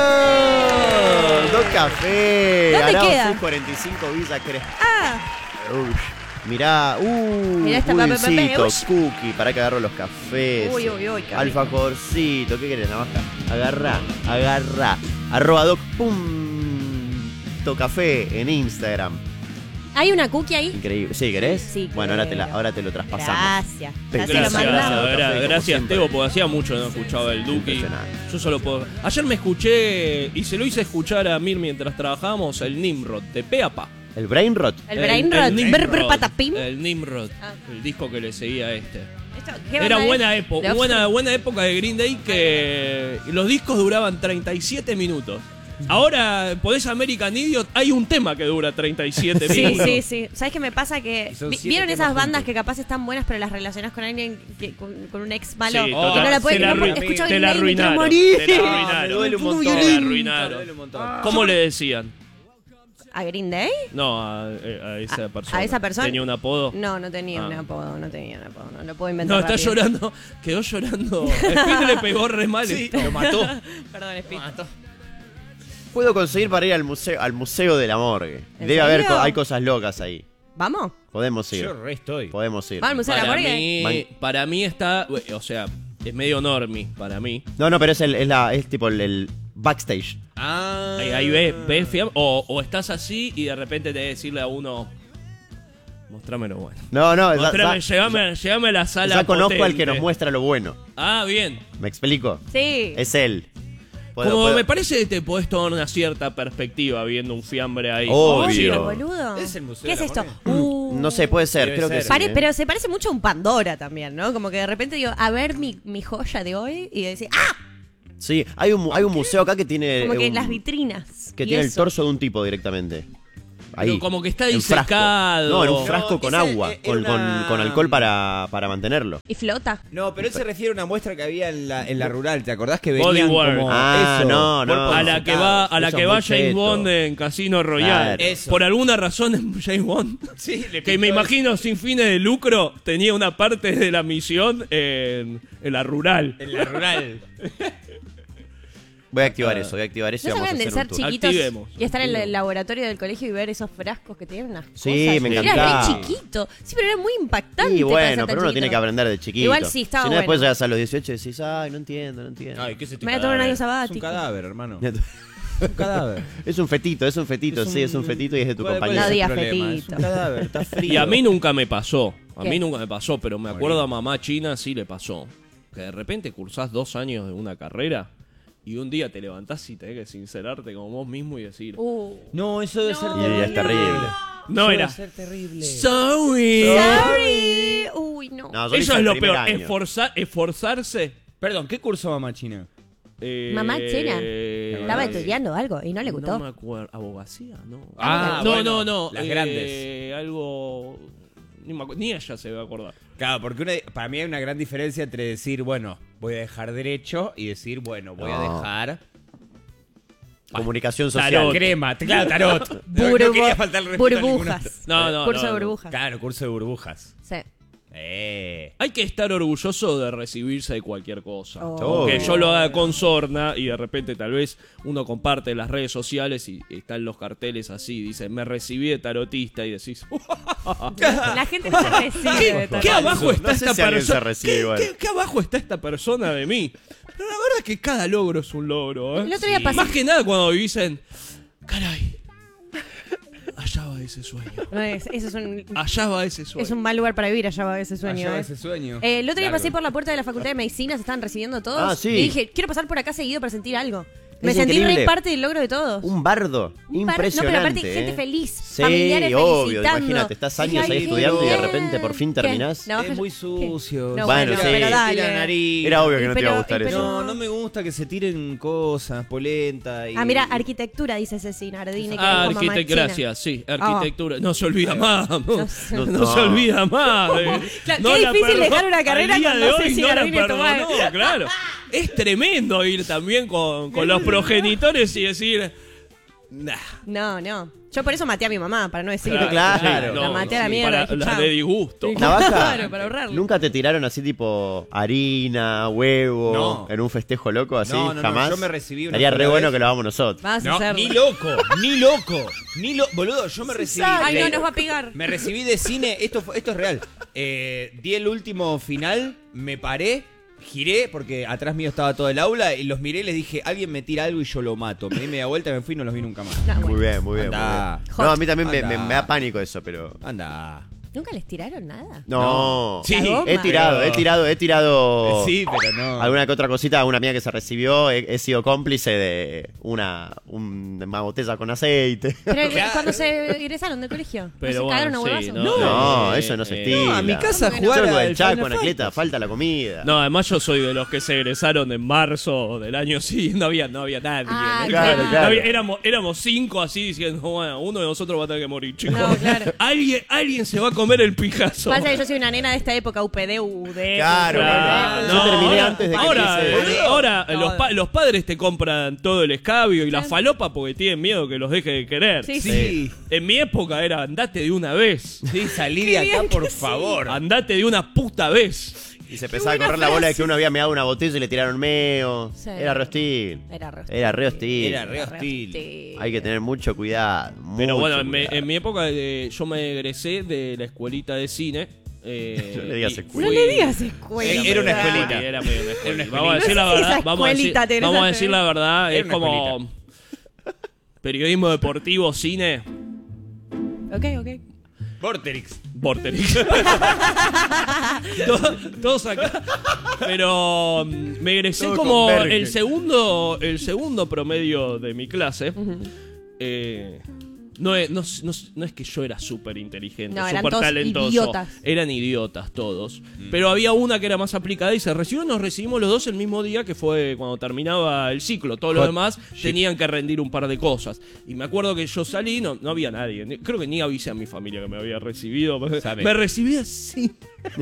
Dos cafés. ¿Dónde Arao queda? 45 Villa Crespo. Ah, Mirá, Mirá esta pudincito, uy. cookie, para que agarro los cafés. Uy, qué rico. Alfajorcito, ¿qué querés, navaja? Agarrá. @doc.café en Instagram. ¿hay una cookie ahí? Increíble. ¿Sí, querés? Sí, Bueno, creo. ahora te lo traspasamos. Gracias. Ya se lo Gracias, mandamos. gracias. Gracias, Siempre. Teo, porque hacía mucho que no escuchaba el Duki. Impresionante. Yo solo puedo. Ayer me escuché y se lo hice escuchar a Mir mientras trabajábamos el Nimrod de pe a pa. El brain rot. El brain rot. Nimrod, Patapim. El Nimrod, Ah. el disco que le seguía a este. ¿Qué Era banda buena es? época, The Offspring. buena época de Green Day que los discos duraban 37 minutos. Ahora, podés American Idiot, hay un tema que dura 37 Sí, minutos. sí. ¿Sabes qué me pasa? Que Y son 7 vieron temas esas bandas juntos. que capaz están buenas, pero las relacionás con alguien con un ex malo. Sí, y total. no la puedes Te la arruin- escucho te la Green Day, me quiero arruinaron. morir. Te la arruinaron. Me duele un montón. Te la Me arruinaron. duele un montón. ¿Cómo le decían? ¿A Green Day? No, a esa persona. ¿A esa persona? ¿Tenía un apodo? No tenía Ah. un apodo, no lo puedo inventar. No, está rápido. llorando. Quedó llorando. Speed le pegó re mal. Sí, lo mató. Perdón, Speed. Puedo conseguir para ir al museo de la morgue. ¿En Debe haber, serio? hay cosas locas ahí. ¿Vamos? Podemos ir. Yo re estoy. Podemos ir. ¿Vamos al Museo de la Morgue? Para mí está, o sea, es medio normie para mí. No, pero es tipo el backstage. Ah. Ahí ves o estás así y de repente te decirle a uno, mostrámelo bueno. No, Mostrame, llévame a la sala. ya conozco al potente. que nos muestra lo bueno. Ah, bien. ¿Me explico? Sí. Es él. Como me parece que te podés tomar una cierta perspectiva viendo un fiambre ahí. Obvio. Obvio, boludo. ¿Es el Museo ¿Qué de es la esto? Morgue? No sé, puede ser, Debe creo ser. que sí. Pero se parece mucho a un Pandora también, ¿no? Como que de repente digo, a ver mi joya de hoy y decir, ¡ah! Sí, hay un museo acá que tiene. Como que un- las vitrinas. Que y tiene el eso. torso de un tipo directamente. Ahí. Pero como que está en frasco. disecado. No, en un No, frasco con ese agua, era con, una- con alcohol para mantenerlo. Y flota. No, pero él se refiere a una muestra que había en la rural. ¿Te acordás que Body venían work. como Ah, eso? no, no. cuerpos A la que va, a la Eso que es va muy James cheto. Bond en Casino Royale. Claro. Eso. Por alguna razón James Bond, Sí, le que me pintó imagino sin fines de lucro, tenía una parte de la misión en la rural. en la rural. Voy a activar eso, voy a activar eso y ¿No vamos a sabían de hacer ser un tour. chiquitos Activemos, y estar en el activemos. laboratorio del colegio y ver esos frascos que tienen unas Sí, cosas? me Era encantaba. re chiquito. Sí, pero era muy impactante. Y para bueno, ser tan pero uno tiene chiquito. que aprender de chiquito. Igual sí, estaba Si no, bueno. después llegas a los 18 y decís, ay, no entiendo. Ay, ¿qué es este Me voy a tomar un cadáver? año sabático. Es un cadáver, hermano. Un cadáver. Es un fetito, sí, es un fetito y es de tu ¿Cuál- cuál compañero. No es el digas problema? fetito. Es un cadáver, está frío. Y a mí nunca me pasó. A ¿Qué? mí nunca me pasó, pero me acuerdo a mamá china sí le pasó. Que de repente cursás 2 años de una carrera y un día te levantás y tenés que sincerarte como vos mismo y decir... No, eso debe ser Y es terrible. no Eso era... debe ser terrible. Sorry. Sorry. Uy, no. No, yo Eso hice es el lo primer peor. año. Esforzarse. Perdón, ¿qué curso mamá china? Mamá china. Estaba eh, estudiando algo y no le gustó. No me acuerdo. ¿Abogacía? No. Ah, no, bueno, no. las grandes. Algo... Ni ella se va a acordar. Claro, porque para mí hay una gran diferencia entre decir, bueno, voy a dejar derecho y decir, bueno, voy a No. dejar Comunicación social. Tarot. crema, claro, tarot. No quería faltar el respeto a ningún otro. Burbujas. No. Curso de burbujas. Claro, curso de burbujas. Sí. Hay que estar orgulloso de recibirse de cualquier cosa. Oh. Que yo lo haga con sorna y de repente tal vez uno comparte en las redes sociales y están los carteles así, dice, me recibí de tarotista y decís, La gente no se recibe de ¿qué tarot. abajo está No sé esta si alguien se persona? recibe igual. ¿Qué abajo está esta persona de mí? Pero la verdad es que cada logro es un logro. ¿eh? El otro día pasé- Más que nada cuando dicen, caray, allá va ese sueño. No, eso es un, Allá va ese sueño. es un mal lugar para vivir, allá va ese sueño. Allá va ¿eh? ese sueño. El otro día Largo. pasé por la puerta de la Facultad de Medicina, se estaban recibiendo todos. Ah, sí. Y dije, quiero pasar por acá seguido para sentir algo. Me Es sentí increíble. re parte del logro de todos. Un bardo. Un par- Impresionante. No, pero aparte gente ¿eh? feliz. Sí, Familiares obvio. felicitando. Imagínate, estás Dije, años ahí ay, estudiando y de bien. repente por fin ¿Qué? terminás. No, Es muy sucio. No, Bueno, sí. pero dale. Tira nariz. Era obvio que no te iba a Pero- gustar pero- eso. No, no me gusta que se tiren cosas, polenta y... Ah, mira, arquitectura, dice Cecina Ardini. Que Ah, dijo mamá china. gracias, sí, arquitectura. No se olvida más. No, No. se olvida más. Claro, No qué la difícil perdonó. dejar una carrera Al día cuando de hoy Ceci no la Gardini perdonó, tomaba- claro. Es tremendo ir también con los progenitores y decir, nah. No. Yo por eso maté a mi mamá, para no decir. Claro. La maté a la mierda. Para dije, la chao. de disgusto. Navaja. Claro, para ahorrarle. ¿Nunca te tiraron así tipo harina, huevo, No. en un festejo loco así? No, no, no, jamás. yo me recibí una Estaría re sola bueno vez. que lo hagamos nosotros. Vas a No, hacerlo. ni loco. Boludo, yo me recibí. Ay, no, nos va a pegar. Me recibí de cine, esto es real. Di el último final, me paré, giré, porque atrás mío estaba todo el aula, y los miré y les dije, alguien me tira algo y yo lo mato. Me di media vuelta, me fui y no los vi nunca más. No, bueno. Muy bien, muy bien. Andá. Muy bien. No, a mí también Andá. me da pánico eso, pero... Anda. ¿Nunca les tiraron nada? No. Sí, La goma. He tirado Sí, pero no. alguna que otra cosita a una amiga que se recibió. He sido cómplice de una botella con aceite. Pero Claro. cuando se egresaron del colegio, Pero ¿no se bueno, cagaron a sí, huevazos? No, eso no se estila. No, a mi casa ¿Cómo que no? jugar Yo al el Chaco, Final Anacleta, Fight. falta la comida. No, además yo soy de los que se egresaron en marzo del año sí, no había nadie. Ah, claro, No claro. había- éramos 5 así diciendo, bueno, uno de nosotros va a tener que morir, chicos. No, claro. Alguien se va a comer el pijazo. Pasa que yo soy una nena de esta época, UPD, UD. Claro, Claro. Yo terminé antes de que ahora No. los padres te compran todo el escabio y la falopa porque tienen miedo que los deje de querer. Sí, Sí, En mi época era andate de una vez. sí, salí de Qué acá, bien por que sí. favor. Andate de una puta vez. Y se empezaba a buena correr la bola de frase. que uno había meado una botella y le tiraron meo. Sí. Era re hostil. Era re hostil. Era re hostil. Era re hostil. Hay que tener mucho cuidado. Pero mucho bueno, cuidado. en mi época yo me egresé de la escuelita de cine. No le digas y escuela. No le digas escuela. Era una Sí, escuelita. era medio una escuelita. Era una Vamos a decir la escuelita. verdad. Esa Vamos a decir, escuelita te vamos a egresaste. decir la verdad. Era Es una como periodismo deportivo, cine, Ok. Vorterix. Vorterix. Todos acá. Pero me egresé Todo como converge. el segundo promedio de mi clase. No es que yo era súper inteligente, No, eran súper todos talentoso. idiotas. Eran idiotas todos. Pero había una que era más aplicada y se recibió. Nos recibimos los dos el mismo día, que fue cuando terminaba el ciclo. Todos los demás tenían que rendir un par de cosas. Y me acuerdo que yo salí, no había nadie. Creo que ni avisé a mi familia que me había recibido. ¿Sabe? Me recibí así.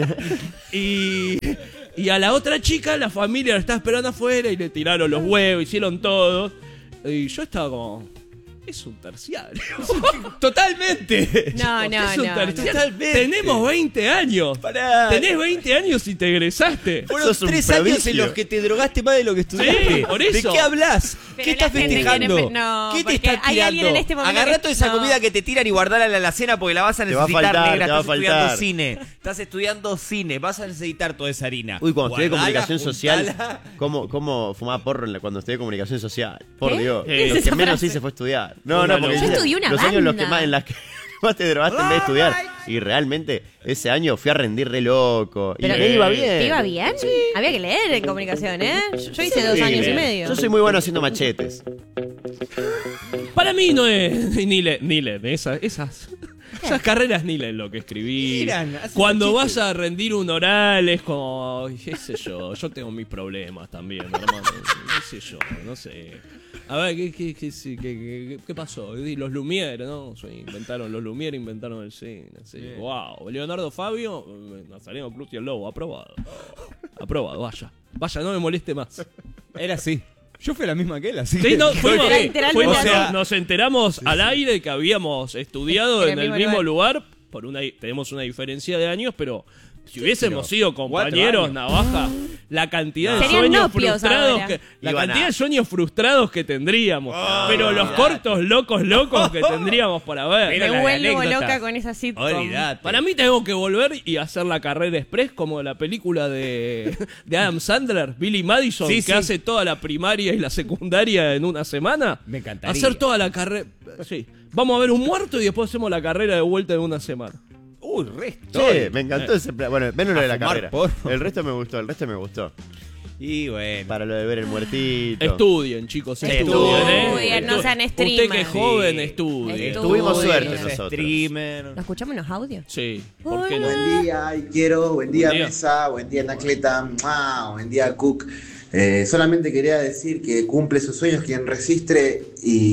Y a la otra chica, la familia la estaba esperando afuera y le tiraron los huevos, hicieron todo. Y yo estaba como... Es un terciario. Totalmente. No, Es un terciario. Totalmente. Tenemos 20 años. Pará. Tenés 20 años y te egresaste. Fueron Sos un 3 años prodigio. en los que te drogaste más de lo que estudiaste. Sí, por eso. ¿De qué hablas? Pero ¿Qué la estás gente festejando? quiere no, ¿Qué te porque están hay tirando? alguien en este momento Agarrá que- toda esa no. comida que te tiran y guardala en la alacena porque la vas a Te va a necesitar, faltar, negra. te va a Estás estudiando faltar. cine. Estás estudiando cine. Vas a necesitar toda esa harina. Uy, cuando estudié Guardala, comunicación social, juntala. ¿cómo fumaba porro cuando estudié comunicación social? Por ¿Qué? Dios, ¿Qué es lo que esa menos frase? hice fue estudiar. No, Una porque locura. Yo estudié una los años en los que banda. más más te drogaste en vez de estudiar. Y realmente, ese año fui a rendir re loco. Y Pero me iba bien. ¿Te iba bien? Había que leer en comunicación, ¿eh? Yo hice 2 años y medio. Yo soy muy bueno haciendo machetes. Para mí no es ni leen. Esas carreras ni leen lo que escribí. Miran, hacen Cuando chistes. vas a rendir un oral es como, qué sé yo tengo mis problemas también, hermano. Qué sé yo, no sé. A ver, ¿qué pasó? Los Lumière, ¿no? Inventaron los Lumière, inventaron el cine. Sí. Wow. Leonardo Fabio, Nazareno Cruz y el Lobo, aprobado. Aprobado, vaya. Vaya, no me moleste más. Era así. Yo fui a la misma que él, así. Sí, no, fuimos, Era literalmente fuimos, así. o sea, nos enteramos al aire que habíamos estudiado En en el el mismo mismo lugar. Tenemos una diferencia de años, pero si hubiésemos sido 4 compañeros, años. Navaja, la cantidad de Serían sueños nopios frustrados ahora. que la Iban cantidad a- de sueños frustrados que tendríamos, pero los cortos locos que tendríamos para ver. Pero Me la vuelvo anécdota. loca con esa sitcom. Olvidate. Para mí tengo que volver y hacer la carrera express como la película de Adam Sandler, Billy Madison, Sí, que sí. hace toda la primaria y la secundaria en una semana. Me encantaría. Hacer toda la carrera. Sí. Vamos a ver un muerto y después hacemos la carrera de vuelta en una semana. Uy, resto. Che, me encantó ese plan. Bueno, menos lo de la fumar carrera. porro. El resto me gustó. Y bueno. Para lo de ver el muertito. Estudien, chicos, estudien. Estudien, no sean Usted que streamers. es joven, Sí. estudie. Tuvimos Uy, suerte no sé, nosotros. Streamer. ¿Nos escuchamos unos audios? Sí, ¿por qué no? Buen día, Quiero, buen día, Buen día. Mesa, buen día, Nacleta, ¡mua! Buen día, Cook. Solamente quería decir que cumple sus sueños quien resiste y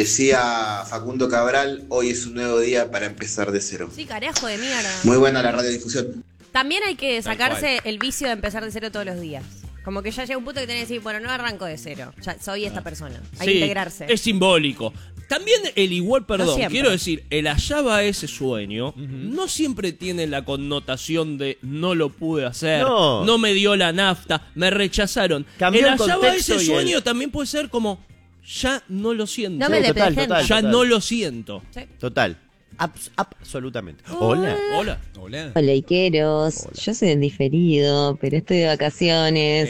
decía Facundo Cabral, hoy es un nuevo día para empezar de cero. Sí, carajo de mierda. Muy buena la radiodifusión. También hay que Tal sacarse el vicio de empezar de cero todos los días. Como que ya llega un punto que tenés que decir, bueno, no arranco de cero. Ya soy esta persona. Hay que Sí, integrarse. es simbólico. También el igual, perdón, siempre. quiero decir, el allá va ese sueño, no siempre tiene la connotación de no lo pude hacer, No. no me dio la nafta, me rechazaron. Cambió el el allá va contexto ese y el- sueño también puede ser como, ya no lo siento. No me Sí, total, representa. ya total. no lo siento. Sí. Total. Absolutamente. Hola. Hola. Hola. Hola Iqueros, yo soy del diferido, pero estoy de vacaciones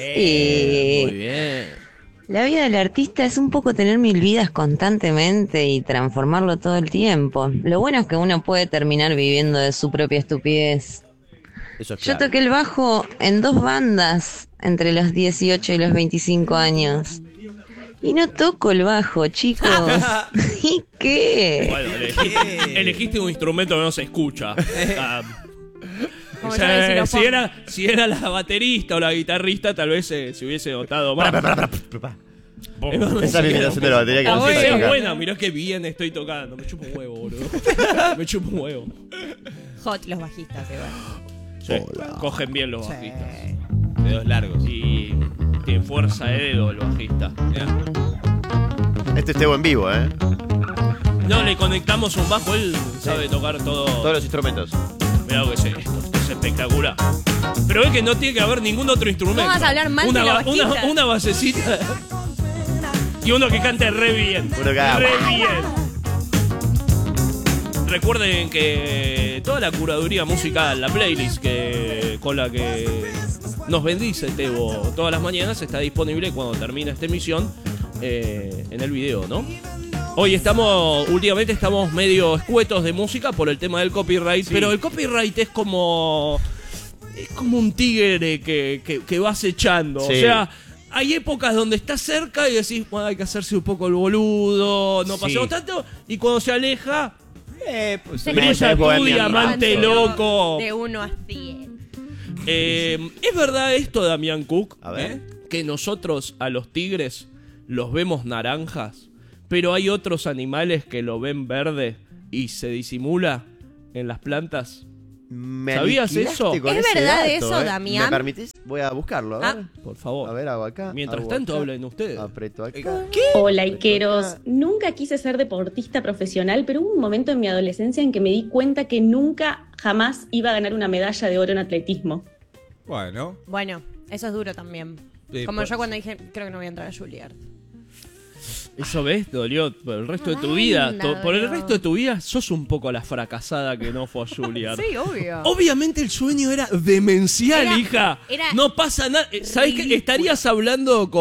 Muy y bien. la vida del artista es un poco tener 1000 vidas constantemente y transformarlo todo el tiempo. Lo bueno es que uno puede terminar viviendo de su propia estupidez. Eso es Yo clave. toqué el bajo en 2 bandas entre los 18 y los 25 años. Y no toco el bajo, chicos. ¿Y qué? Bueno, elegiste un instrumento que no se escucha. Ah, Como o yo sea, del xilofón. si era la baterista o la guitarrista, tal vez se hubiese notado más. Esa es mi imitación de la batería que Ah, no sé es tocar. buena, mirá que bien estoy tocando. Me chupo un huevo, boludo. Me chupo un huevo. Hot los bajistas, igual. Sí, cogen bien los bajistas. Dedos largos. Y tienen fuerza de dedo el bajista. Este es Tebo en vivo, ¿eh? No, le conectamos un bajo, él sabe tocar Todos todo. los instrumentos. Mirá lo que es esto es espectacular. Pero es que no tiene que haber ningún otro instrumento. No vas a hablar mal una, de la ba- una, bajista. una basecita. Y uno que cante re bien. Uno que haga- Re bien. Recuerden que toda la curaduría musical, la playlist con la que nos bendice Tebo todas las mañanas está disponible cuando termine esta emisión en el video, ¿no? Hoy últimamente estamos medio escuetos de música por el tema del copyright, pero el copyright es como un tigre que va acechando. Sí. O sea, hay épocas donde está cerca y decís, bueno, hay que hacerse un poco el boludo, no Sí. pasemos tanto. Y cuando se aleja, Pues, Se brilla es tu bohemia diamante Rhapsody. loco. De 1 a 100. ¿Es verdad esto, Damián Cook? A ver. Que nosotros a los tigres los vemos naranjas, pero hay otros animales que lo ven verde y se disimula en las plantas. Me ¿Sabías aniquilaste eso? con ¿Es ese verdad dato, eso, Damián? ¿Me permitís? Voy a buscarlo, a ver. Por favor. A ver, hago acá. Mientras hago tanto, acá, hablen ustedes. Aprieto acá. Hola, Ikeros. Nunca quise ser deportista profesional, pero hubo un momento en mi adolescencia en que me di cuenta que nunca, jamás iba a ganar una medalla de oro en atletismo. Bueno. Bueno, eso es duro también. Como pues- yo cuando dije, creo que no voy a entrar a Juilliard. Eso ves, dolió por el resto de tu Ay, vida. la Por el dolió. resto de tu vida sos un poco la fracasada que no fue a Juilliard. Sí, obvio. Obviamente el sueño era demencial, Era- hija. era No pasa nada. ¿Sabes qué? ridículo. Estarías hablando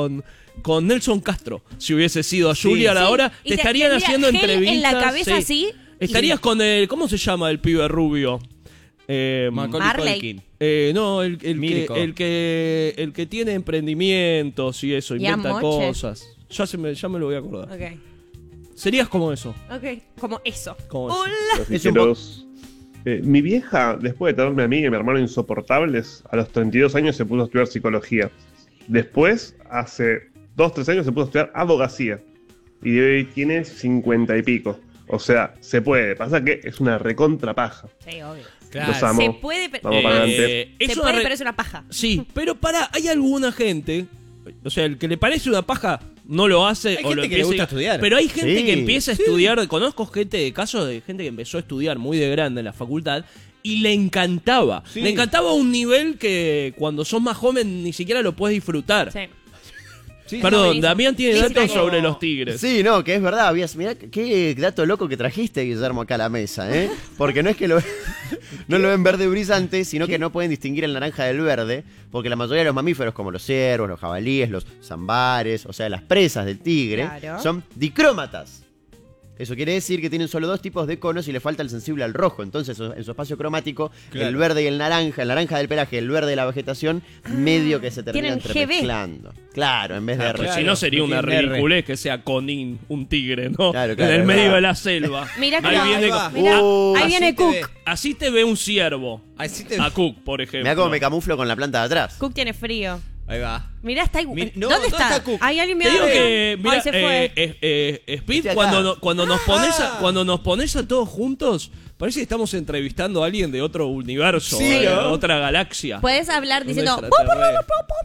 con Nelson Castro. Si hubiese sido a Juilliard Sí. ahora, Y te estarían tendría haciendo gel entrevistas. en la cabeza así, Estarías con el. ¿Cómo se llama el pibe rubio? Macaulay Marley. Culkin. No, el Mírico. que tiene emprendimientos y eso, Ian inventa Moche. cosas. Ya me lo voy a acordar. Ok. Serías como eso. Ok. Como eso. Como eso. Hola. Es un Quiqueros. Mi vieja, después de tenerme a mí y a mi hermano insoportables, a los 32 años se puso a estudiar psicología. Después, hace 2-3 años, se puso a estudiar abogacía. Y de hoy tiene 50 y pico. O sea, se puede. Pasa que es una recontra paja. Sí, obvio. Los amo. Se puede, Vamos para adelante. se es una puede, re- pero es una paja. Sí, pero hay alguna gente, o sea, el que le parece una paja no lo hace Hay o lo gente que le empieza gusta estudiar. Pero hay gente Sí. que empieza a estudiar, conozco casos de gente que empezó a estudiar muy de grande en la facultad y le encantaba. Sí. Le encantaba a un nivel que cuando sos más joven ni siquiera lo puedes disfrutar. Sí. Sí, Perdón, buenísimo. Damián tiene Sí, sí, datos tranquilo. sobre los tigres. Sí, no, que es verdad. Mirá qué dato loco que trajiste, Guillermo, acá a la mesa, ¿eh? Porque no es que no lo ven verde brillante, sino que no pueden distinguir el naranja del verde, porque la mayoría de los mamíferos, como los ciervos, los jabalíes, los zambares, o sea, las presas del tigre, Claro. son dicrómatas. Eso quiere decir que tienen solo dos tipos de conos y le falta el sensible al rojo. Entonces, en su espacio cromático, Claro. el verde y el naranja del pelaje, el verde de la vegetación, medio que se terminan Tienen GB. entremezclando. Claro, en vez de Porque R. si no sería no una tiene R. ridiculez que sea Conin, un tigre, ¿no? Claro, claro, en el es medio verdad. de la selva. Mira que Ahí viene ahí va. Mira, ahí así viene te Cook. ve. Así te ve un ciervo. Así te A Cook, por ejemplo. Mirá cómo me camuflo con la planta de atrás. Cook tiene frío. Ahí va. Mirá, está ahí. No, ¿Dónde está? Cook? Hay alguien Te digo mirando. que, mira, Ay, se fue. Speed, Estoy acá. cuando nos pones a todos juntos, parece que estamos entrevistando a alguien de otro universo, Sí, de ¿no? otra galaxia. Puedes hablar Un diciendo. extraterrestre.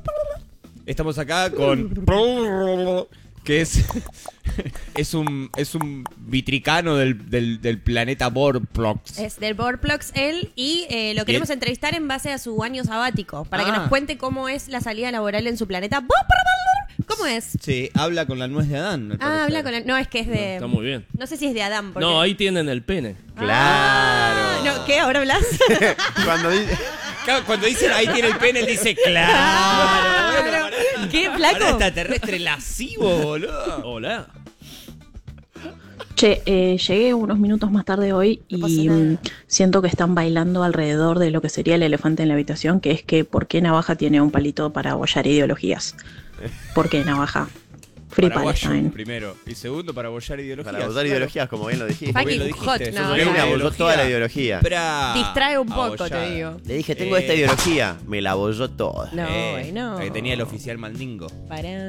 Estamos acá con... que es un vitricano del planeta Vorplox. Es del Vorplox él y lo queremos entrevistar en base a su año sabático para que Ah. nos cuente cómo es la salida laboral en su planeta. ¿Cómo es? Sí, habla con la nuez de Adán. al parecer. Habla con él. No, es que es de. Está muy bien. No sé si es de Adán. Porque... No, ahí tienen el pene. Ah, no, ¿qué? ¿Ahora hablas? Cuando dice... Claro, cuando dicen ahí tiene el pene, él dice claro. Bueno, Claro. pará. ¿Qué, Pará, flaco? extraterrestre lascivo, boludo. Hola. Che, llegué unos minutos más tarde hoy No pasa y nada. siento que están bailando alrededor de lo que sería el elefante en la habitación, que es que ¿por qué Navaja tiene un palito para abollar ideologías? ¿Por qué Navaja? Free Paraguayo, Palestine. primero. Y segundo, para abollar ideologías. Para abordar Claro. ideologías, como bien lo dijiste. Fucking Lo dijiste, hot, sos no, una Él me abordó ideología toda la ideología. Distrae un poco, te abollada. digo. Le dije, tengo esta ideología. Me la abolló toda. No, no. La que tenía el oficial Mandingo. Pará.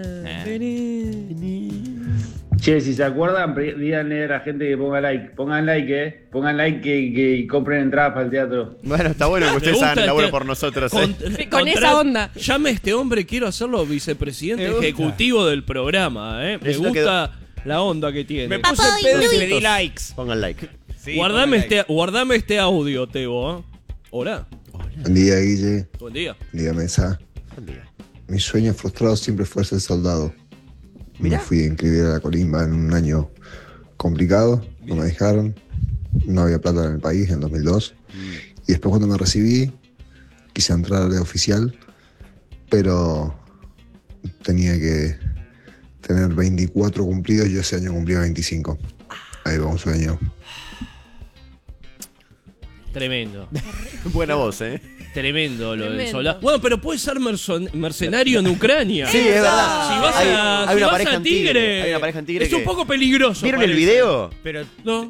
Che, si se acuerdan, díganle a la gente que ponga like. Pongan like, Pongan like que compren entradas para el teatro. Bueno, está bueno que Me ustedes gusta hagan el laburo este- por nosotros. Con esa onda. Llame a este hombre, quiero hacerlo vicepresidente Me gusta. ejecutivo del programa, Me Es lo que- gusta la onda que tiene. Me puse el pedo y le di likes. Pongan like. Sí, guardame, pongan like. guardame este audio, Tebo, Hola. Buen día, Guille. Buen día. Buen día, Mesa. Buen día. Mi sueño frustrado siempre fue ser soldado. Mirá. Me fui a inscribir a la Colimba en un año complicado, no me dejaron, no había plata en el país en 2002. Y después cuando me recibí, quise entrar de oficial, pero tenía que tener 24 cumplidos y ese año cumplía 25. Ahí va un sueño. Tremendo. Buena voz, ¿eh? Tremendo lo del Tremendo. soldado. Bueno, pero puede ser mercenario en Ucrania. Sí, es verdad. Si vas a, Hay si una vas pareja a en Tigre. Tigre, Hay una pareja en Tigre es un que- poco peligroso. ¿Vieron el parece. video? Pero No.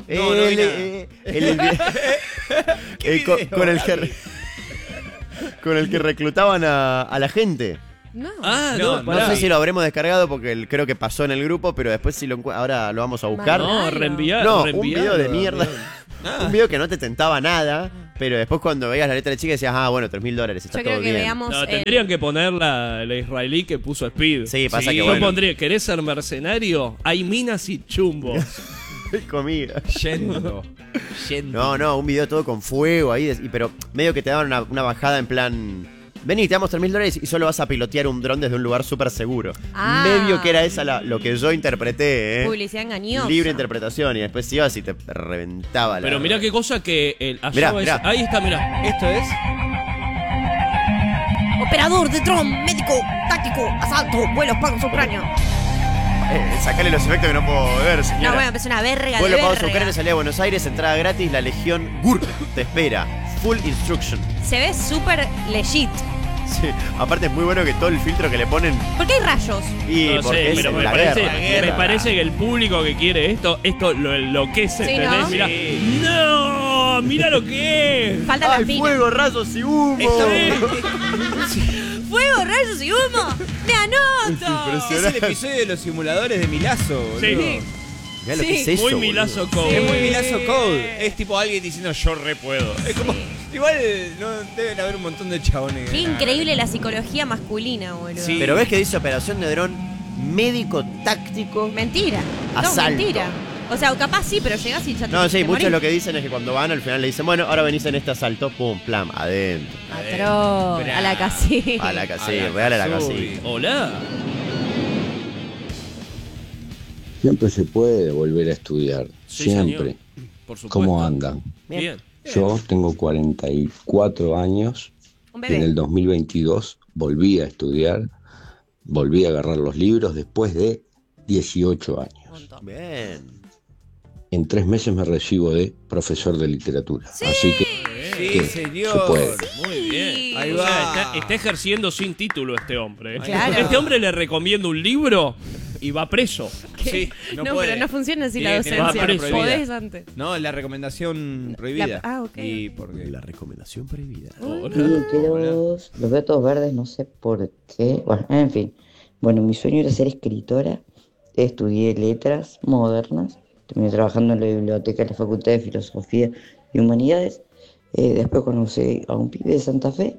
Con el que reclutaban a la gente. No. Ah, No, no, No pará. sé si lo habremos descargado porque creo que pasó en el grupo, pero después si ahora lo vamos a buscar. No, reenviar. No, un video de mierda. Ah. Un video que no te tentaba nada, pero después cuando veías la letra de chica decías, bueno, $3.000, está Yo todo creo que bien. veamos. No, tendrían que poner la israelí que puso Speed. Sí, pasa que Yo bueno. pondría, ¿querés ser mercenario? Hay minas y chumbos. Comida. Yendo. No, un video todo con fuego ahí, pero medio que te daban una bajada en plan... Vení, te damos $3.000 y solo vas a pilotear un dron desde un lugar súper seguro. Ah. Medio que era esa lo que yo interpreté, Publicidad engañosa. Libre interpretación, y después ibas y te reventaba la... Pero mirá qué cosa que allá Mirá, es- mirá. ahí está, mirá. Esto es. Operador de dron, médico, táctico, asalto, vuelos pagos a Ucrania. Sacale los efectos que no puedo ver, señora. No, bueno, es una verga Vuelo de pagos a verga. Ucrania, salida a Buenos Aires, entrada gratis, la Legión GUR te espera. Full instruction. Se ve súper legit. Sí, aparte es muy bueno que todo el filtro que le ponen... ¿Por qué hay rayos? Y No porque sé, es pero me la parece, guerra. me parece que el público que quiere esto lo enloquece, Sí, ¿entendés? ¿no? Mirá. ¡No! ¡Mirá lo que es! Falta la ¡Ay, fina. fuego, rayos y humo! ¡Fuego, rayos y humo! ¡Me anoto! Es el episodio de los simuladores de Milazo, boludo. Sí. Mirá lo Sí. que es eso, Muy boludo. Milazo Code. Es muy Milazo Code. Es tipo alguien diciendo yo re puedo. Es como. Igual no deben haber un montón de chabones. Qué increíble la psicología masculina, boludo. Sí. Pero ves que dice operación de dron médico táctico. Mentira. Asalto. No, mentira. O sea, capaz sí, pero llegás y ya te No, sí, te muchos morís. lo que dicen es que cuando van al final le dicen, bueno, ahora venís en este asalto, pum, plam, adentro. Atroz, a la casilla. A la casilla, real a la casilla. Hola. Siempre se puede volver a estudiar, Sí, siempre. señor. Por supuesto. ¿Cómo andan? Bien. Yo tengo 44 años Un y bebé. en el 2022 volví a estudiar, volví a agarrar los libros después de 18 años. Bien. En 3 meses me recibo de profesor de literatura. Así que Sí, ¿qué? señor. Se puede. Muy bien. Ahí O sea, va. está ejerciendo sin título este hombre. Claro. Este hombre le recomienda un libro y va preso. Sí, No, puede. pero no funciona así la Tiene que tener docencia. preso. prohibida. Podés antes. No, la recomendación prohibida. ok. Y porque. La recomendación prohibida. Y que los veo todos verdes, no sé por qué. Bueno, en fin. Bueno, mi sueño era ser escritora. Estudié letras modernas. Terminé trabajando en la biblioteca de la Facultad de Filosofía y Humanidades. Después conocí a un pibe de Santa Fe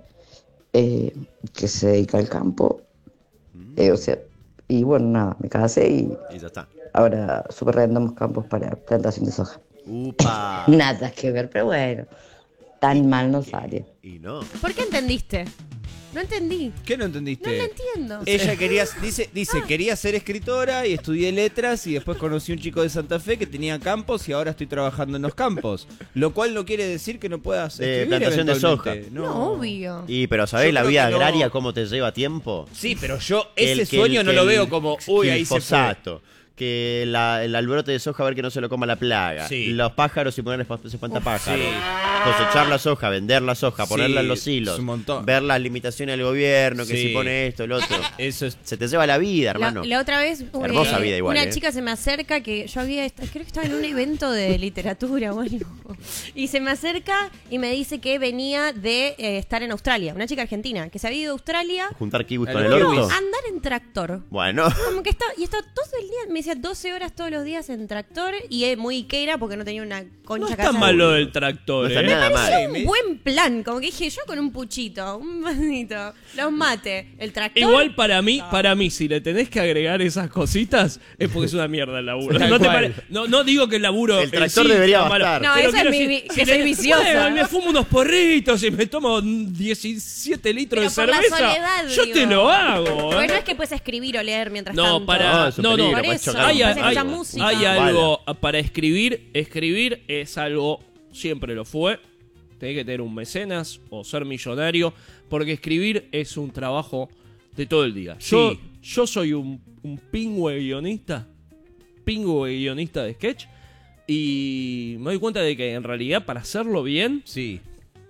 que se dedica al campo. O sea, y bueno, nada, me casé y Y ya está. ahora superrendamos campos para plantación de soja. Upa. Nada que ver, pero bueno, tan mal no sale. Y no. ¿Por qué entendiste? No entendí. ¿Qué no entendiste? No lo entiendo. Ella quería, dice, quería ser escritora y estudié letras y después conocí un chico de Santa Fe que tenía campos y ahora estoy trabajando en los campos. Lo cual no quiere decir que no puedas escribir plantación de eventualmente. No, obvio. Y pero ¿sabés Yo la creo vida que no. agraria cómo te lleva tiempo? Sí, pero yo Que ese sueño no lo veo como, uy, que ahí el se fue. fosfato, que el alborote de soja a ver que no se lo coma la plaga, Sí. los pájaros y ponerles espantapájaros, sí. cosechar la soja, vender la soja, ponerla en los Sí, hilos, es un montón. ver las limitaciones del gobierno, que Sí. si pone esto, el otro. Eso es. Se te lleva la vida, hermano. La otra vez Hermosa vida igual, una ¿eh? chica se me acerca que yo creo que estaba en un evento de literatura o algo, y se me acerca y me dice que venía de estar en Australia, una chica argentina que se había ido a Australia Juntar kiwis El con el kiwis. orto. andar en tractor. Bueno, Como que estaba todo el día, me decía 12 horas todos los días en tractor y es muy iquera porque no tenía una concha No está casa. mal lo del tractor, no está nada mal. Un buen plan, como que dije yo con un puchito, un vasito, los mate, el tractor. Igual para mí, si le tenés que agregar esas cositas, es porque es una mierda el laburo. Tal No, te cual. no digo que el laburo. El en tractor sí debería sea malo, bastar. No, pero eso es quiero mi decir, que soy viciosa. Bueno, me fumo unos porritos y me tomo 17 litros Pero de por la cerveza. soledad, Yo digo. te lo hago. Porque no es que puedes escribir o leer mientras No, tanto. para. es un No, no. peligro, Por puedes eso, chocar. Hay, puedes hay- escuchar música. hay algo para escribir. Escribir es algo, siempre lo fue. Tenés que tener un mecenas o ser millonario. Porque escribir es un trabajo de todo el día. Sí. Yo soy un pingüe guionista. Pingüe guionista de sketch. Y me doy cuenta de que en realidad para hacerlo bien Sí.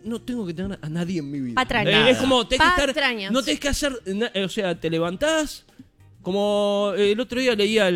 no tengo que tener a nadie en mi vida. Patrañas. Es como, tenés que estar, Patrañas. no tenés que hacer, o sea, te levantás, como el otro día leía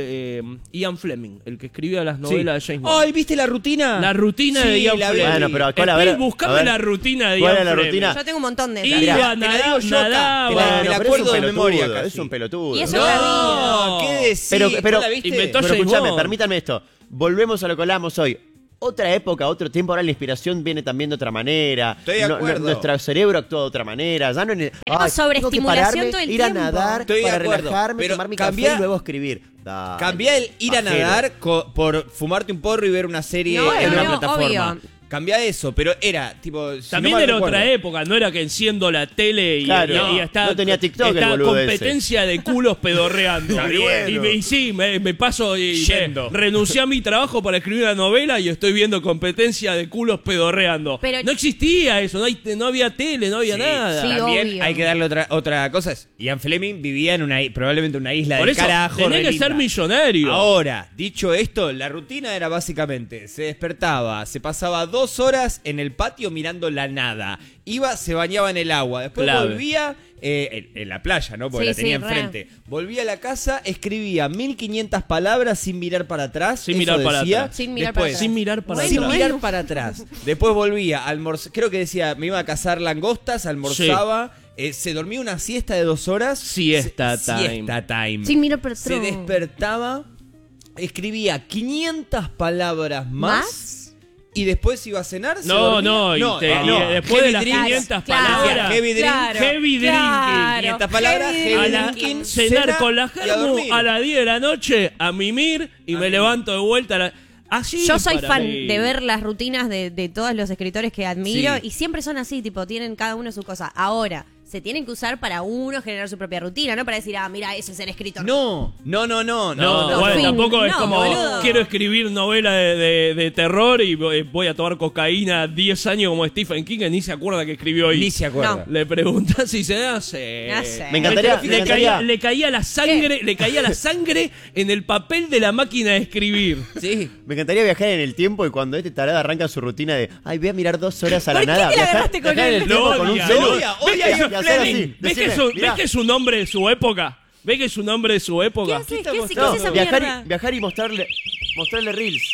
el Ian Fleming, el que escribía las novelas de James Bond. Ay, ¿viste la rutina? La rutina Sí, de Ian la vi. Fleming. Bueno, pero ¿cuál? A ver, buscame a ver. la rutina de ¿Cuál Ian es la Fleming. rutina? Yo tengo un montón de Iba, Mirá, te la nadaba, digo yo acá. nadaba. Te la Bueno, pero acuerdo es un de pelotudo, memoria casi. Es un pelotudo. Y eso es la vida. No, ¿qué decís? Pero, ¿No la viste? inventó pero James escúchame, Bond. permítanme esto. Volvemos a lo que hablábamos hoy. Otra época, otro tiempo, ahora la inspiración viene también de otra manera. Estoy de acuerdo. Nuestro cerebro actúa de otra manera. Ya no Tenemos sobreestimulación todo el ir a tiempo. nadar Estoy de para acuerdo, relajarme, pero tomar mi cambia- café y luego escribir. Dale, Cambia el ir a pajero. nadar por fumarte un porro y ver una serie No, en una no, plataforma. obvio. Cambia eso, pero era tipo. si También no mal era recuerdo. otra época, no era que enciendo la tele y, Claro, y está, no tenía TikTok el está boludo competencia de culos pedorreando. Está bueno. y sí, me paso y Yendo. renuncié a mi trabajo para escribir una novela y estoy viendo competencia de culos pedorreando. Pero- no existía eso, no había tele, no había Sí, nada. Sí, También obvio. hay que darle otra cosa. Ian Fleming vivía en probablemente una isla Por del eso, carajo. tenés re que linda. ser millonario. Ahora, dicho esto, la rutina era básicamente, se despertaba, se pasaba 2 horas en el patio mirando la nada. Iba, se bañaba en el agua. Después Clave. volvía en la playa, ¿no? Porque Sí, la tenía sí, re. enfrente. Volvía a la casa, escribía 1500 palabras sin mirar para atrás. Sin eso mirar para decía. atrás. Sin mirar Después, para atrás. Sin mirar para sin atrás. mirar para atrás. Después volvía, creo que decía, me iba a cazar langostas, almorzaba, se dormía una siesta de 2 horas. Siesta time. Siesta time. Sin mirar para Se atrás. despertaba, escribía 500 palabras más. Y después iba a cenar. se No, dormía. no, y después heavy de las drinks, 500 claro, palabras, heavy drink, heavy drinking. claro. 500 palabras, Heavy heavy A la- drinking, cenar cena con la y a germu dormir. a las 10 de la noche, a mimir y me levanto de vuelta. Así Yo soy para fan mí. de ver las rutinas de todos los escritores que admiro Sí. y siempre son así, tipo, tienen cada uno su cosa. Ahora, se tienen que usar para uno generar su propia rutina, no para decir, mira, ese es el escritor. No. No, no, bueno, fin. tampoco es No, como boludo. quiero escribir novela de terror y voy a tomar cocaína 10 años como Stephen King, que ni se acuerda que escribió hoy. Ni se acuerda. Le preguntas si se hace. No sé. Me encantaría- Le, me encantaría- le caía la sangre, le caía la sangre en el papel de la máquina de escribir. Sí. Me encantaría viajar en el tiempo y cuando este tarado arranca su rutina de, ay, voy a mirar 2 horas a la ¿Por qué nada. te la viajar, agarraste con viajar en él? el tiempo Lo con un odia, celu. lo odia. ¿Ves y que es un hacer así, Fleming? ¿Ves que decirme, es un hombre de su época? ¿Ves que es un hombre de su época? ¿Qué haces? ¿Qué es No, esa viajar, mierda? viajar y mostrarle reels.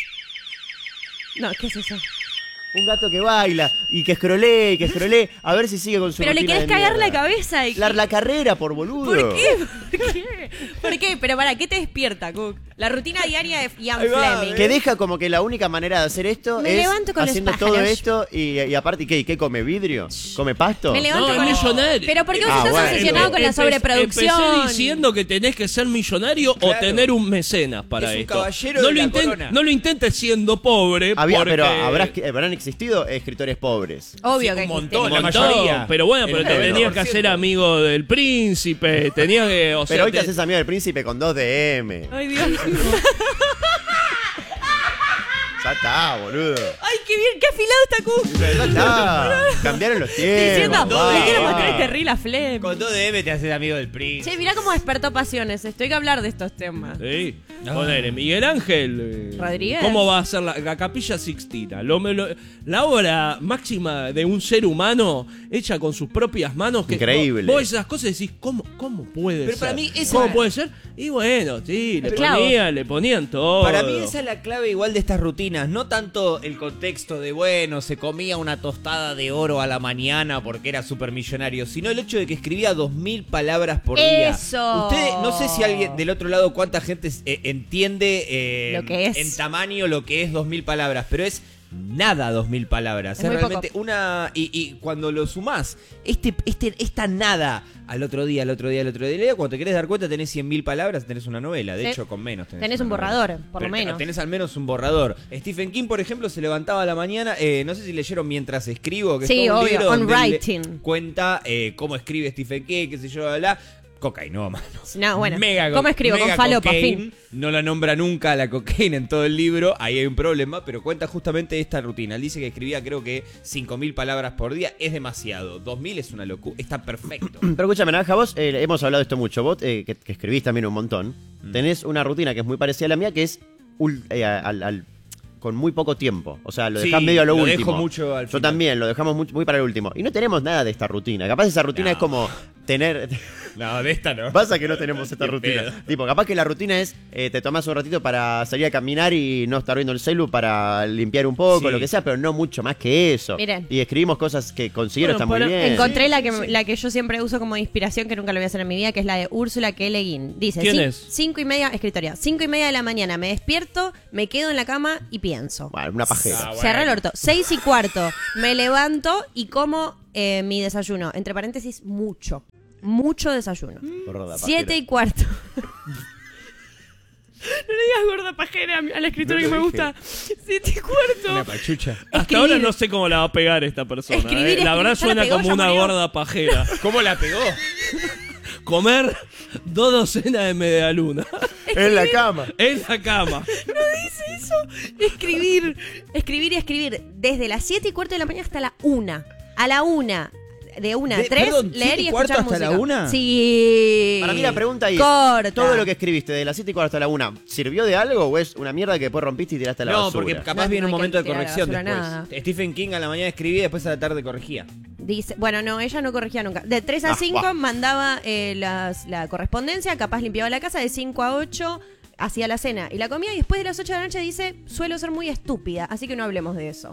No, ¿qué es eso? Un gato que baila y que scrollee, a ver si sigue con su Pero le rutina querés de cagar mierda. la cabeza. Y La carrera, por boludo. ¿Por qué? ¿Por qué? ¿Por qué? Pero para, ¿qué te despierta, Cook? La rutina diaria de Ian Ahí va, Fleming. Que deja como que la única manera de hacer esto Me es levanto con los haciendo todo pájaros. esto y aparte, ¿qué come vidrio? ¿Come pasto? Me levanto No, con es eso. millonario. Pero ¿por qué vos Ah, estás bueno. obsesionado con la sobreproducción? Empecé diciendo que tenés que ser millonario o Claro. tener un mecenas para Es un esto. caballero no, de lo la corona. no lo intentes siendo pobre. porque... Pero habrán existido escritores pobres. Obvio Sí, que un montón, existe. la Un montón, mayoría. pero bueno, pero El te tenías 90%. que hacer amigo del príncipe, tenías que, o sea, Pero hoy te haces amigo del príncipe con 2 DM. Ay, Dios. Ya está, boludo. Ay, qué bien, qué afilado está Cook. Ya está. Cambiaron los tiempos. Diciendo, va. le quiero mostrar este reel a Flem. Con 2DM te haces amigo del príncipe. Che, mirá cómo despertó pasiones. Esto hay que hablar de estos temas. Sí. Ponele, Miguel Ángel. Rodríguez. ¿Cómo va a ser la Capilla Sixtina? La obra máxima de un ser humano hecha con sus propias manos. Que Increíble. Vos esas cosas decís, ¿cómo puede Pero ser? para mí esa- ¿Cómo puede ser? Y bueno, sí, Claro. le ponían todo. Para mí esa es la clave igual de estas rutinas. No tanto el contexto de, bueno, se comía una tostada de oro a la mañana porque era supermillonario, sino el hecho de que escribía 2000 palabras por día. Eso. Ustedes, no sé si alguien del otro lado, cuánta gente entiende Lo que es. en tamaño lo que es 2000 palabras, pero es nada 2000 palabras. Es Es muy realmente una... Y cuando lo sumás, esta nada al otro día, cuando te querés dar cuenta tenés 100.000 palabras, tenés una novela. De Sí. hecho, con menos Tenés una un novela. borrador, por lo Pero menos. Tenés al menos un borrador. Stephen King, por ejemplo, se levantaba a la mañana, no sé si leyeron Mientras escribo, que Sí, es todo un obvio, libro on donde él writing. cuenta cómo escribe Stephen King, qué sé yo, bla, bla. Cocaína, mano. No, bueno. Mega ¿Cómo escribo? mega Con falopa, cocaine. fin. No la nombra nunca la cocaína en todo el libro, ahí hay un problema, pero cuenta justamente esta rutina. Él dice que escribía creo que 5.000 palabras por día, es demasiado. 2.000 es una locura, está perfecto. Pero escúchame, Naranja, vos hemos hablado de esto mucho. Vos, que escribís también un montón, tenés una rutina que es muy parecida a la mía, que es con muy poco tiempo. O sea, lo Sí, dejás medio a lo último. dejo mucho al Yo final. también, lo dejamos muy para el último. Y no tenemos nada de esta rutina. Capaz esa rutina es como tener... No, de esta no. Pasa que no tenemos esta Qué rutina. pedo. Tipo, capaz que la rutina es te tomás un ratito para salir a caminar y no estar viendo el celu para limpiar un poco, Sí. lo que sea, pero no mucho más que eso. Miren. Y escribimos cosas que considero Bueno, están muy bien. Encontré la que yo siempre uso como inspiración, que nunca lo voy a hacer en mi vida, que es la de Úrsula K. Le Guin. Dice, ¿Quién es? 5:30, escritoria, 5:30 de la mañana, me despierto, me quedo en la cama y pienso. Bueno, una pajera. Cerré el orto. 6:15, me levanto y como mi desayuno. Entre paréntesis, mucho desayuno. Gorda, 7:15. No le digas gorda pajera a la escritora No que lo me dije. gusta. 7:15. Una pachucha. Hasta Escribir. ahora no sé cómo la va a pegar esta persona. Escribir, La verdad ya la suena pegó, como ya una murió. gorda pajera. ¿Cómo la pegó? Comer 2 docenas de medialuna. En la cama. En la cama. No dice eso. Escribir y escribir. Desde las 7:15 de la mañana hasta la 1. A la 1. De 1 a 3, perdón, leer y 7:15 escuchar hasta música. la 1? Sí. Para mí la pregunta ahí Corta. es, todo lo que escribiste de las 7:15 hasta la 1, ¿sirvió de algo o es una mierda que después rompiste y tiraste a la No, basura? porque capaz No, viene un no hay momento que de tirar a la corrección basura después. nada. Stephen King a la mañana escribía y después a la tarde corregía. Dice, bueno, no, ella no corregía nunca. De 3 a 5 buah. mandaba la correspondencia, capaz limpiaba la casa, de 5 a 8 hacía la cena y la comía, y después de las 8 de la noche dice, suelo ser muy estúpida, así que no hablemos de eso.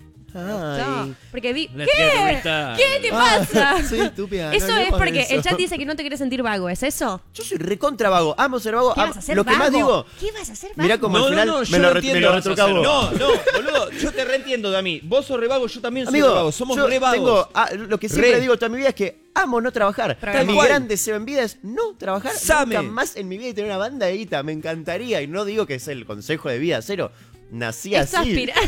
No, porque vi... La ¿Qué? tía ¿Qué te pasa? Soy estúpida. Eso no es hablemos de porque eso. el chat dice que no te querés sentir vago, ¿es eso? Yo soy recontra vago, amo ser vago. ¿Qué vas a hacer Lo que vago? más digo, ¿Qué vas a hacer vago? mirá como al final yo me lo entiendo. retruca vos. No, boludo, yo te reentiendo, Dami. Vos sos re vago, yo también soy Amigo, re vago. Somos yo re vagos. tengo, lo que siempre Re. digo toda mi vida es que amo no trabajar. Tal Mi cual. gran deseo en vida es no trabajar Same. nunca más en mi vida y tener una banda de guita. Me encantaría, y no digo que es el consejo de vida cero. Nací Esto así. aspira-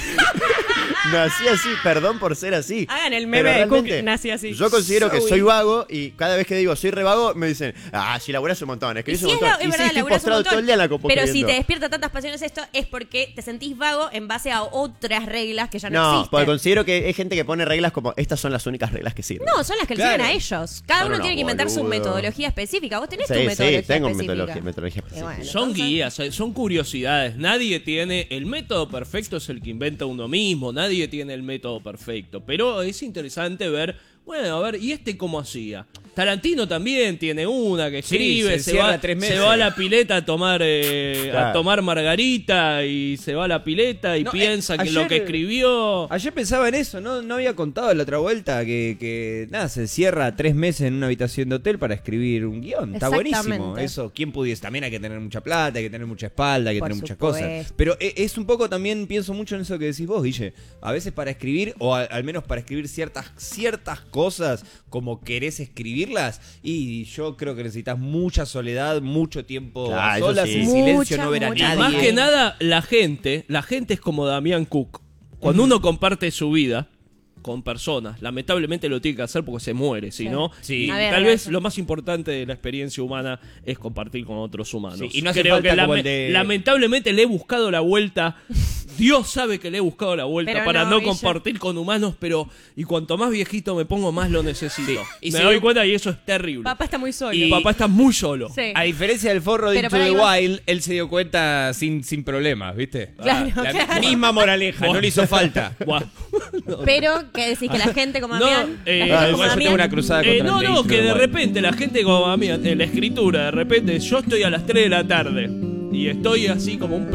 Nací así, perdón por ser así. Hagan el Pero meme de Cook, realmente, nací así. Yo considero que Soy. soy vago y cada vez que digo soy re vago me dicen, si laburás un montón, Y escribís sí, un es, montón. es Y sí, verdad, estoy laburás un postrado montón. todo el día en la copa Pero si escribiendo. te despierta tantas pasiones esto, es porque te sentís vago en base a otras reglas que ya no, No, existen. porque considero que hay gente que pone reglas como estas son las únicas reglas que sirven. No, son las que le Claro. sirven a ellos. Cada Son uno unos tiene que inventar su boludos. metodología específica. Vos tenés Sí, tu metodología sí, tengo específica. metodología Y específica. bueno, Son entonces- guías, son curiosidades. Nadie tiene el método perfecto, es el que inventa uno mismo. Nadie tiene el método perfecto. Pero es interesante ver, bueno, a ver, ¿y este cómo hacía? Tarantino también tiene una que Sí, escribe, se se, encierra va, 3 meses. se va a la pileta a tomar Claro. margarita y se va a la pileta y No, piensa que ayer- lo que escribió... Ayer pensaba en eso, no había contado la otra vuelta que nada, se encierra 3 meses en una habitación de hotel para escribir un guión. Está buenísimo. Exactamente. Eso, ¿quién pudiese? También hay que tener mucha plata, hay que tener mucha espalda, hay que Por tener muchas supuesto. cosas. Pero es un poco también, pienso mucho en eso que decís vos, Guille. A veces para escribir, o al menos para escribir ciertas cosas como querés escribirlas, y yo creo que necesitas mucha soledad, mucho tiempo Claro, a eso solas, sí. en silencio, Mucha, no ver a mucha. nadie. Más que nada, la gente es como Damián Cook. Cuando uno comparte su vida con personas, lamentablemente lo tiene que hacer porque se muere, si Sí. no. Sí. Y A ver, tal a ver. vez lo más importante de la experiencia humana es compartir con otros humanos. Sí, y no hace Creo falta que como el de- lamentablemente le he buscado la vuelta. Dios sabe que le he buscado la vuelta Pero para no, no Guille. compartir con humanos, pero y cuanto más viejito me pongo, más lo necesito. Sí. Y Me si- doy cuenta y eso es terrible. Papá está muy solo. Y papá está muy solo. Sí. A diferencia del forro de Pero Into para the ahí va- Wild, él se dio cuenta sin problemas, ¿viste? Claro, La claro. misma moraleja, no le hizo falta. Buah. Pero, ¿qué decís? Que la gente como Damián... eh, la gente como igual yo Damián- tengo una cruzada contra no, el no, Into que the de Wild. repente la gente como a mí, en la escritura, de repente yo estoy a las 3 de la tarde y estoy así como un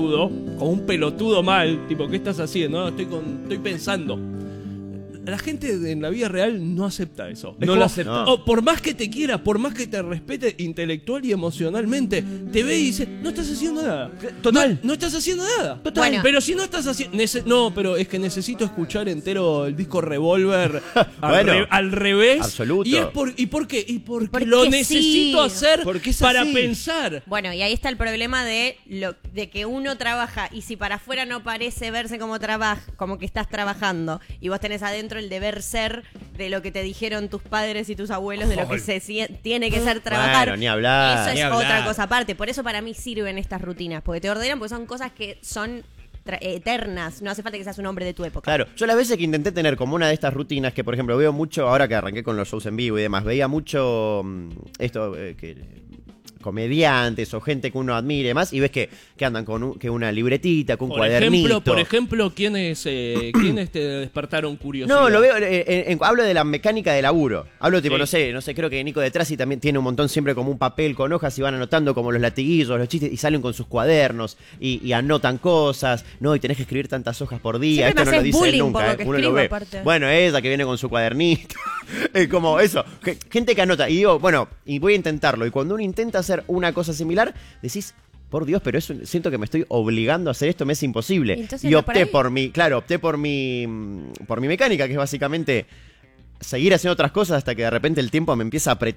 pelotudo mal, tipo, ¿qué estás haciendo? No, estoy pensando. La gente en la vida real no acepta eso. Es No lo acepta. o por más que te quiera, por más que te respete intelectual y emocionalmente, te ve y dice, no estás haciendo nada. Total. No estás haciendo nada. Total. Bueno. Pero si no estás haciendo... No, pero es que necesito escuchar entero el disco Revolver Bueno, al revés. absoluto. ¿Y por qué? Y porque Porque lo sí. necesito hacer Porque es para así. pensar. Bueno, y ahí está el problema de que uno trabaja y si para afuera no parece verse como como que estás trabajando y vos tenés adentro el deber ser de lo que te dijeron tus padres y tus abuelos de lo que tiene que ser trabajar. Bueno, ni hablar. Eso es Ni hablar. otra cosa aparte. Por eso para mí sirven estas rutinas, porque te ordenan, porque son cosas que son eternas. No hace falta que seas un hombre de tu época. Claro, yo las veces que intenté tener como una de estas rutinas que, por ejemplo, veo mucho, ahora que arranqué con los shows en vivo y demás, veía mucho comediantes o gente que uno admire y demás, y ves que que andan con una libretita, con un Por cuadernito. ejemplo, ¿quiénes te despertaron curiosidad? No, lo veo, hablo de la mecánica de laburo. Hablo tipo, Sí. no sé, creo que Nico de Trasi también tiene un montón siempre como un papel con hojas y van anotando como los latiguillos, los chistes y salen con sus cuadernos y anotan cosas, no, y tenés que escribir tantas hojas por día, Siempre esto me no lo haces dice él bullying nunca, por lo que uno lo escribo, ve. aparte. Bueno, esa que viene con su cuadernito. Es como eso, gente que anota. Y digo, bueno, y voy a intentarlo. Y cuando uno intenta hacer una cosa similar, decís, por Dios, pero siento que me estoy obligando a hacer esto, me es imposible. Entonces Y no para opté ahí. opté por mi mecánica, que es básicamente seguir haciendo otras cosas hasta que de repente el tiempo me empieza a apretar